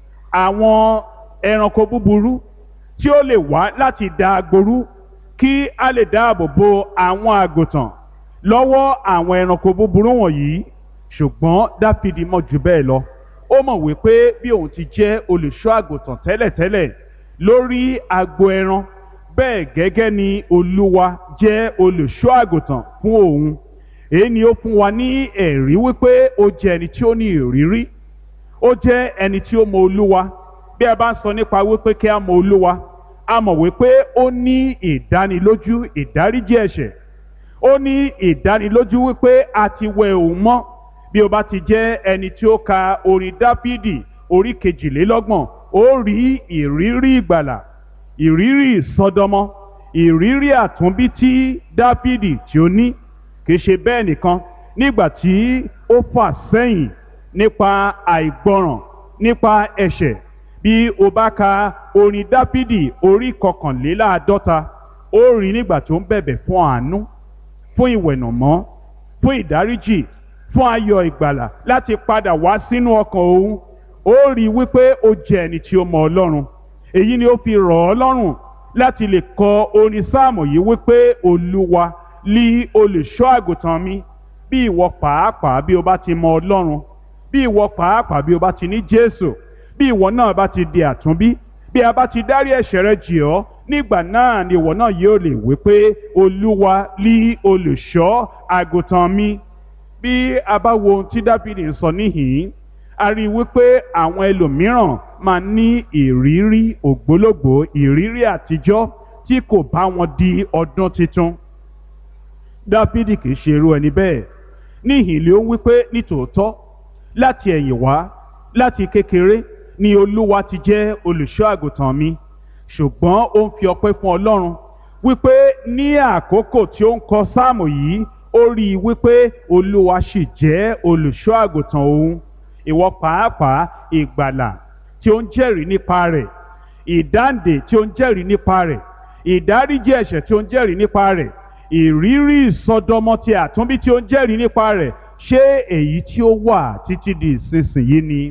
àwọn ẹranko búburú tí ó lè wá láti da agboru, kí a lè dáàbò bo àwọn àgùntàn lọ́wọ́ àwọn ẹranko búburú wọ̀nyí. Ṣùgbọ́n Dáfídì mọ̀ jù bẹ́ẹ̀ lọ. Ó mọ̀ wípé bí òun ti jẹ́ olùṣọ́ àgùntàn tẹ́lẹ̀tẹ́lẹ̀ lórí agbo ẹran, bẹ́ẹ̀ gẹ́gẹ́ ni Olúwa jẹ́ olùṣọ́ àgùntàn fún òun. Èyí ni ó fún wa ní ẹ̀rí wípé ó jẹ́ ẹni tí ó ní ìrírí. Ó jẹ́ ẹni tí ó mọ Olúwa. Bí a bá ń sọ nípa wípé kí a mọ Olúwa, a mọ̀ wípé ó ní ìdánilójú ìdáríjì ẹ̀ṣẹ̀. Ó ní ìdánilójú wípé a ti wẹ òun mọ́. Bí o bá ti jẹ́ ẹni tí ó ka orin Dáfídì orí 22, ó rí ìrírí ìgbàlà, ìrírí ìsọdọmọ, ìrírí àtúnbí tí Dáfídì tí ó ní. Kìí ṣe bẹ́ẹ̀ nìkan, nígbà tí ó fà sẹ́yìn nípa àìgbọràn, nípa ẹ̀ṣẹ̀. Bí o bá ka orin Dáfídì orí 51, ó rí nígbà tó ń bẹ̀bẹ̀ fún àánú, fún ìwẹ̀nàmọ́, fún ìdáríjì, fún ayọ̀ ìgbàlà láti padà wá sínú ọkàn òun. Ó rí wípé ó jẹ́ ẹni tí ó mọ Ọlọ́run. Èyí ni ó fi rọ̀ ọ́ lọ́rùn láti lè kọ orin sáàmù yìí wípé Olúwa lí olùṣọ́ àgùntàn mi. Bí ìwọ pàápàá bí o bá ti mọ Ọlọ́run, bí ìwọ pàápàá bí o bá ti ní Jésù, bí ìwọ náà bá ti di àtúnbí, bí a bá ti dárí ẹ̀ṣẹ̀ rẹ jì ọ́, nígbà náà ni ìwọ náà yóò lè wípé Olúwa lí olùṣọ́ àgùntàn mi. Bí a bá wo ohun tí Dáfídì ń sọ níhìn-ín, a rí wípé àwọn ẹlòmíràn máa ní ìrírí ògbólógbòó, ìrírí àtijọ́ tí kò bá wọn di ọdún tuntun. Dáfídì kìí ṣe irú ẹni bẹ́ẹ̀. Níhìn ló ń wípé nítòótọ́ láti ẹ̀yìn wá, láti kékeré ni Olúwa ti jẹ́ olùṣọ́ àgùntàn mi. Ṣùgbọ́n ó ń fi ọpẹ́ fún Ọlọ́run wípé ní àkókò tí ó ń kọ sáàmù yìí, ó rí i wípé Olúwa sì jẹ́ olùṣọ́ àgùntàn òun. Ìwọ pàápàá ìgbàlà tí ó ń jẹ́rìí nípa rẹ̀, ìdáǹdè tí ó ń jẹ́rìí nípa rẹ̀, ìdáríjì ẹ̀ṣẹ̀ tí ó ń jẹ́rìí nípa rẹ̀, ìrírí ìsọdọmọ ti àtúnbí tí ó ń jẹ́rìí nípa rẹ̀, ṣé èyí tí ó wà títí di ìsinsìnyí ni?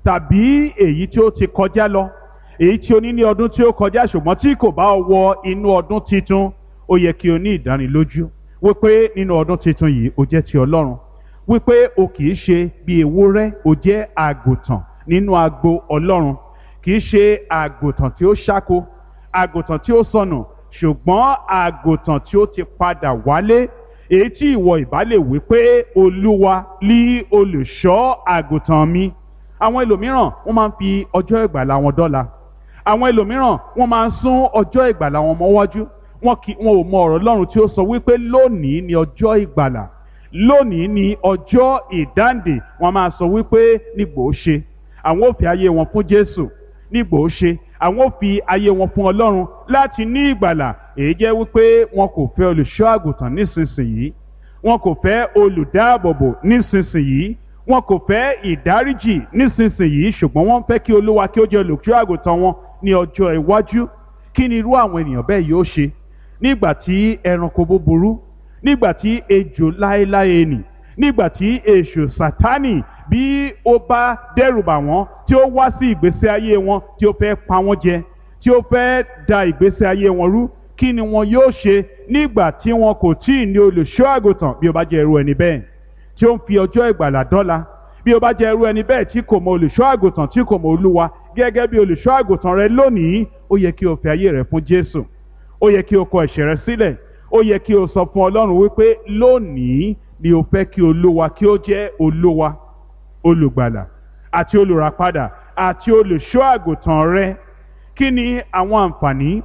Tàbí èyí tí ó ti kọjá lọ, èyí tí o ní ní ọdún tí ó kọjá ṣùgbọ́n tí kò bá wọ inú ọdún titun? Ó yẹ kí o ní ìdánilójú wípé nínú ọdún titun yìí o jẹ́ ti Ọlọ́run, wípé o kìí ṣe bí ewúrẹ́, o jẹ́ àgùntàn nínú agbo Ọlọ́run. Kìí ṣe àgùntàn tí ó ṣáko, àgùntàn tí ó sọnù, ṣùgbọ́n àgùntàn tí ó ti padà wálé. Èyí tí ìwọ ìbá lè wípé Olúwa lí olùṣọ́ àgùntàn mi. Àwọn ẹlòmíràn wọ́n máa ń fi ọjọ́ ìgbàlà wọn dọ́là. Àwọn ẹlòmíràn wọ́n máa ń sún ọjọ́ ìgbàlà wọn mọ́wájú. Wọn ò mọ ọ̀rọ̀ Ọlọ́run tí ó sọ wípé lónìí ni ọjọ́ ìgbàlà, lónìí ni ọjọ́ ìdáǹdè. Wọ́n máa sọ wípé nígbò ó ṣe àwọn ò fi ayé wọn fún Jésù, nígbò ó ṣe àwọn ò fi ayé wọn fún Ọlọ́run láti ní ìgbàlà. Èyí jẹ́ wípé wọn kò fẹ́ olùṣọ́ àgùntàn nísinsìnyí, wọn kò fẹ́ olùdáàbòbò nísinsìnyí, wọn kò fẹ́ ìdáríjì nísinsìnyí, ṣùgbọ́n wọ́n fẹ́ kí Olúwa kí ó jẹ́ olùṣọ́ àgùntàn wọn ní ọjọ́ iwájú. Kí ni irú àwọn ènìyàn bẹ́ẹ̀ yóò ṣe nígbà tí ẹranko búburú, nígbà tí ejò láéláé nì, nígbà tí èṣù Sátánì bí ó bá dẹ́rùbà wọ́n, tí ó wá sí ìgbésí ayé wọn, tí ó fẹ́ pa wọ́n jẹ, tí ó fẹ́ da ìgbésí ayé wọn rú? Kí ni wọn yóò ṣe nígbà tí wọn kò tí ì ní olùṣọ́ àgùntàn? Bí ó bá jẹ́ irú ẹni bẹ́ẹ̀ tí ó ń fi ọjọ́ ìgbàlà dọ́là, bí ó bá jẹ́ irú ẹni bẹ́ẹ̀ tí kò mọ olùṣọ́ àgùntàn, tí kò mọ Olúwa gẹ́gẹ́ bí olùṣọ́ àgùntàn rẹ lónìí, ó yẹ kí o fi ayé rẹ fún Jésù. Ó yẹ kí o kọ ẹ̀ṣẹ̀ rẹ sílẹ̀. Ó yẹ kí o sọ fún Ọlọ́run wípé lónìí ni o fẹ́ kí Olúwa kí ó jẹ́ Olúwa, olùgbàlà àti olùràpadà àti olùṣọ́ àgùntàn rẹ. Kí ni àwọn àǹfààní,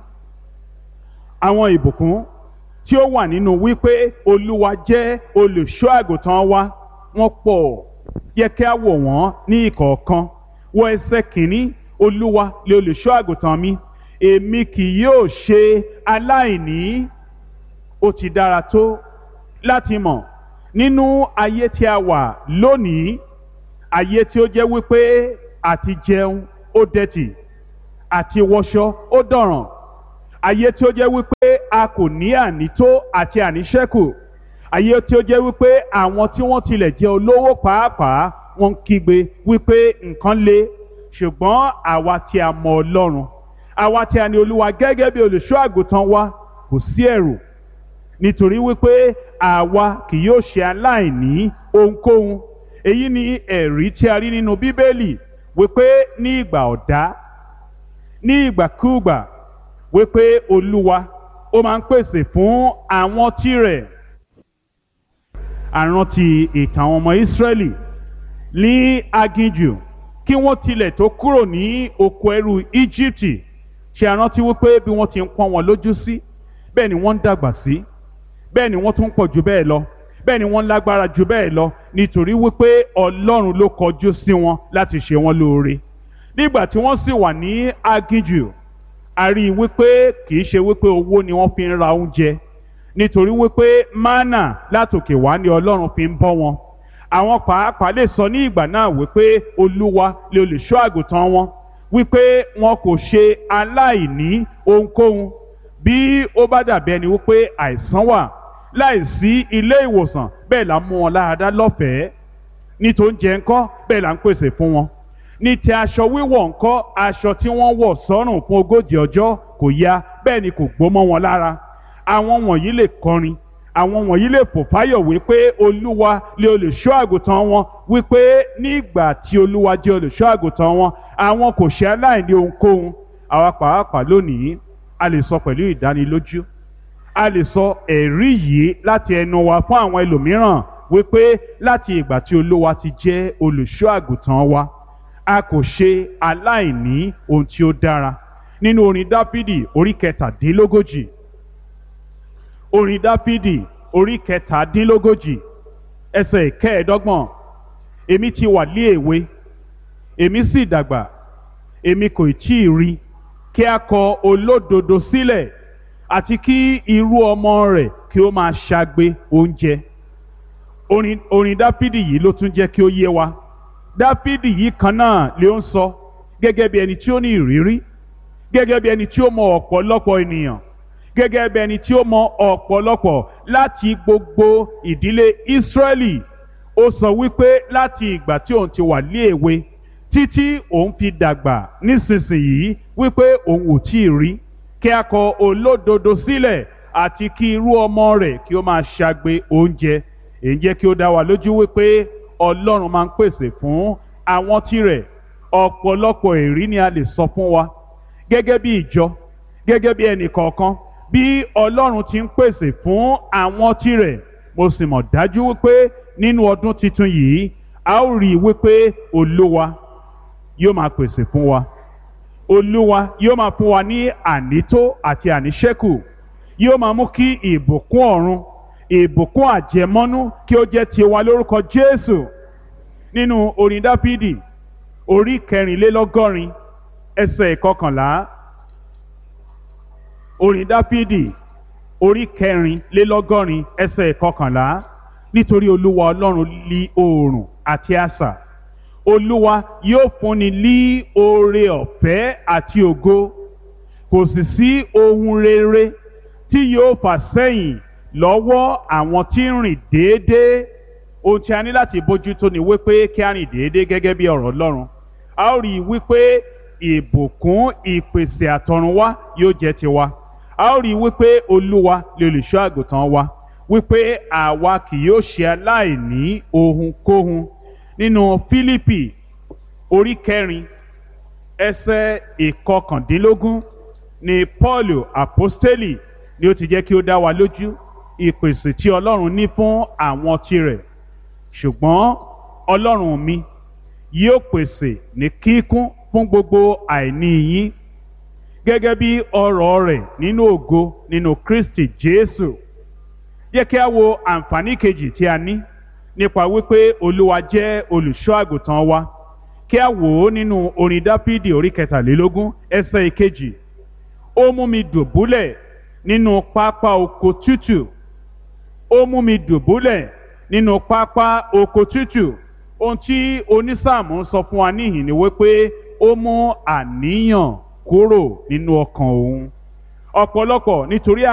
àwọn ìbùkún tí ó wà nínú wípé Olúwa jẹ́ olùṣọ́ àgùntàn wa? Wọ́n pọ̀. Yẹ kí a wò wọ́n ní ìkọ̀ọ̀kan. wọ ẹsẹ̀ kìíní, olúwa lè olùṣọ́ àgùntàn mi, èmi kì yóò ṣe aláìní. Ó ti dára tó láti mọ̀ nínú ayé tí a wà lónìí, ayé tí ó jẹ́ wípé àti jẹun ó dẹ̀tì, àti wọṣọ ó dọ̀ràn, ayé tí ó jẹ́ wípé a kò ní ànító àti àníṣẹ́kù, ayé tí ó jẹ́ wípé àwọn tí wọ́n tilẹ̀ jẹ́ olówó pàápàá wọ́n ń kígbe wípé nǹkan le. Ṣùgbọ́n àwa tí a mọ Ọlọ́run, àwa tí a ní Olúwa gẹ́gẹ́ bí olùṣọ́ àgùntàn wa, kò sí ẹ̀rù, nítorí wípé àwa kì yóò ṣe aláìní ohunkóhun. Èyí ni ẹ̀rí tí a rí nínú Bíbélì wípé ní ìgbà ọ̀dá, ní ìgbàkúùgbà, wípé Olúwa ó máa ń pèsè fún àwọn tirẹ̀. Àrántí ìtàn ọmọ Ísírẹ́lì ní aginjù kí wọ́n tilẹ̀ tó kúrò ní oko ẹrú Íjíbítì. Ṣé a rántí wípé bí wọ́n ti ń pọ́n wọn lójú sí, bẹ́ẹ̀ ni wọ́n ń dàgbà sí, bẹ́ẹ̀ ni wọ́n tún pọ̀ jù bẹ́ẹ̀ lọ, bẹ́ẹ̀ ni wọ́n lágbára jù bẹ́ẹ̀ lọ, nítorí wípé Ọlọ́run ló kọjú sí wọn láti ṣe wọn lóore. Nígbà tí wọ́n sì wà ní aginjù, a rí i wípé kì í ṣe wípé owó ni wọ́n fi ń ra oúnjẹ, nítorí wípé mánà látòkè wá ni Ọlọ́run fi ń bọ́ wọn. Àwọn pàápàá lè sọ ní ìgbà náà wípé Olúwa lè olùṣọ́ àgùntàn wọn, wípé wọn kò ṣe aláìní ohunkóhun. Bí ó bá dàbí ẹni wípé àìsàn wà láìsí ilé ìwòsàn, bẹ́ẹ̀ là ń mú wọn láradá lọ́fẹ̀ẹ́. Ní tó ń jẹ ńkọ́, bẹ́ẹ̀ là ń pèsè fún wọn. Ní ti aṣọ wíwọ̀ ńkọ́, aṣọ tí wọ́n wọ̀ sọ́rùn fún 40 ọjọ́ kò ya, bẹ́ẹ̀ ni kò gbó mọ́ wọn lára. Àwọn wọ̀nyí lè kọrin, àwọn wọ̀nyí lè fò fáyọ̀ wípé Olúwa lè olùṣọ́ àgùntàn wọn, wípé nígbà tí Olúwa jẹ́ olùṣọ́ àgùntàn wọn, àwọn kò ṣe aláìní ohunkóhun. Àwa pàápàá lónìí a lè sọ pẹ̀lú ìdánilójú, a lè sọ ẹ̀rí yìí láti ẹnu wa fún àwọn ẹlòmíràn wípé láti ìgbà tí Olúwa ti jẹ́ olùṣọ́ àgùntàn wa, a kò ṣe aláìní ohun tí ó dára. Nínú orin Dáfídì orí 37, orin Dáfídì orí 37 ẹsẹ̀ 25, èmi ti wà lé èwe, èmi sì dàgbà, èmi kò tí ì rí kí a kọ olódodo sílẹ̀, àti kí irú ọmọ rẹ̀ kí ó máa ṣagbe oúnjẹ. Orin Dáfídì yìí ló tún jẹ́ kí ó yé wa. Dáfídì yìí kan náà ló ń sọ gẹ́gẹ́ bí ẹni tí ó ní ìrírí, gẹ́gẹ́ bí ẹni tí ó mọ ọ̀pọ̀lọpọ̀ ènìyàn, gẹ́gẹ́ bí ẹni tí ó mọ ọ̀pọ̀lọpọ̀ láti gbogbo ìdílé Ísírẹ́lì. Ó sọ wípé láti ìgbà tí òun ti wà ní èwe títí òun fi dàgbà nísinsìnyí, wípé òun ò tí ì rí kí a kọ olódodo sílẹ̀, àti kí irú ọmọ rẹ̀ kí ó máa ṣagbe oúnjẹ. Èyí jẹ́ kí ó dá wa lójú wípé Ọlọ́run máa ń pèsè fún àwọn tirẹ̀. Ọ̀pọ̀lọpọ̀ èrí ni a lè sọ fún wa gẹ́gẹ́ bí ìjọ, gẹ́gẹ́ bí ẹnì kọ̀ọ̀kan, bí Ọlọ́run ti ń pèsè fún àwọn tirẹ̀. Mo sì mọ̀ dájú wípé nínú ọdún tuntun yìí a ó rí i wípé Olúwa yóò máa pèsè fún wa. Olúwa yóò máa fún wa ní ànító àti àníṣẹ́kù. Yóò máa mú kí ìbùkún ọ̀run, ìbùkún àjẹmọ́nú kí ó jẹ́ tiwa lórúkọ Jésù. Nínú orin Dáfídì orí 84 ẹsẹ̀ 11, orin Dáfídì orí 84 ẹsẹ̀ 11, nítorí Olúwa Ọlọ́run lí oòrùn àti asà, Olúwa yóò fúnni ní oore ọ̀fẹ́ àti ògo, kò sì sí ohun rere tí yóò fà sẹ́yìn lọ́wọ́ àwọn tí ń rìn déédéé. Ohun tí a ní láti bójútó ni wípé kí a rìn déédéé gẹ́gẹ́ bí ọ̀rọ̀ Ọlọ́run. A ó rí i wípé ìbùkún ìpèsè àtọ̀runwá yóò jẹ́ tiwa. A ó rí i wípé Olúwa lè olùṣọ́ àgùntàn wa, wípé àwa kì yóò ṣe aláìní ohunkóhun. Nínú Fílípì orí 4 ẹsẹ̀ 19 ni Pọ́ọ̀lù àpọ́stélì ni ó ti jẹ́ kí ó dá wa lójú ìpèsè tí Ọlọ́run ní fún àwọn tirẹ̀. Ṣùgbọ́n Ọlọ́run mi yóò pèsè ní kíkún fún gbogbo àìní yín gẹ́gẹ́ bí ọrọ̀ rẹ̀ nínú ògo nínú Kristi Jésù. Jẹ́ kí a wo àǹfààní kejì tí a ní nípa wípé Olúwa jẹ́ olùṣọ́ àgùntàn wa. kí a wò ó nínú orin Dáfídì orí 23 ẹsẹ̀ ìkejì. Ó mú mi dùbúlẹ̀ nínú pápá oko tútù. Ó mú mi dùbúlẹ̀ nínú pápá oko tútù. Ohun tí onísáàmù sọ fún wa níhìn ni wípé ó mú àníyàn kúrò nínú ọkàn òun. Ọ̀pọ̀lọpọ̀ nítorí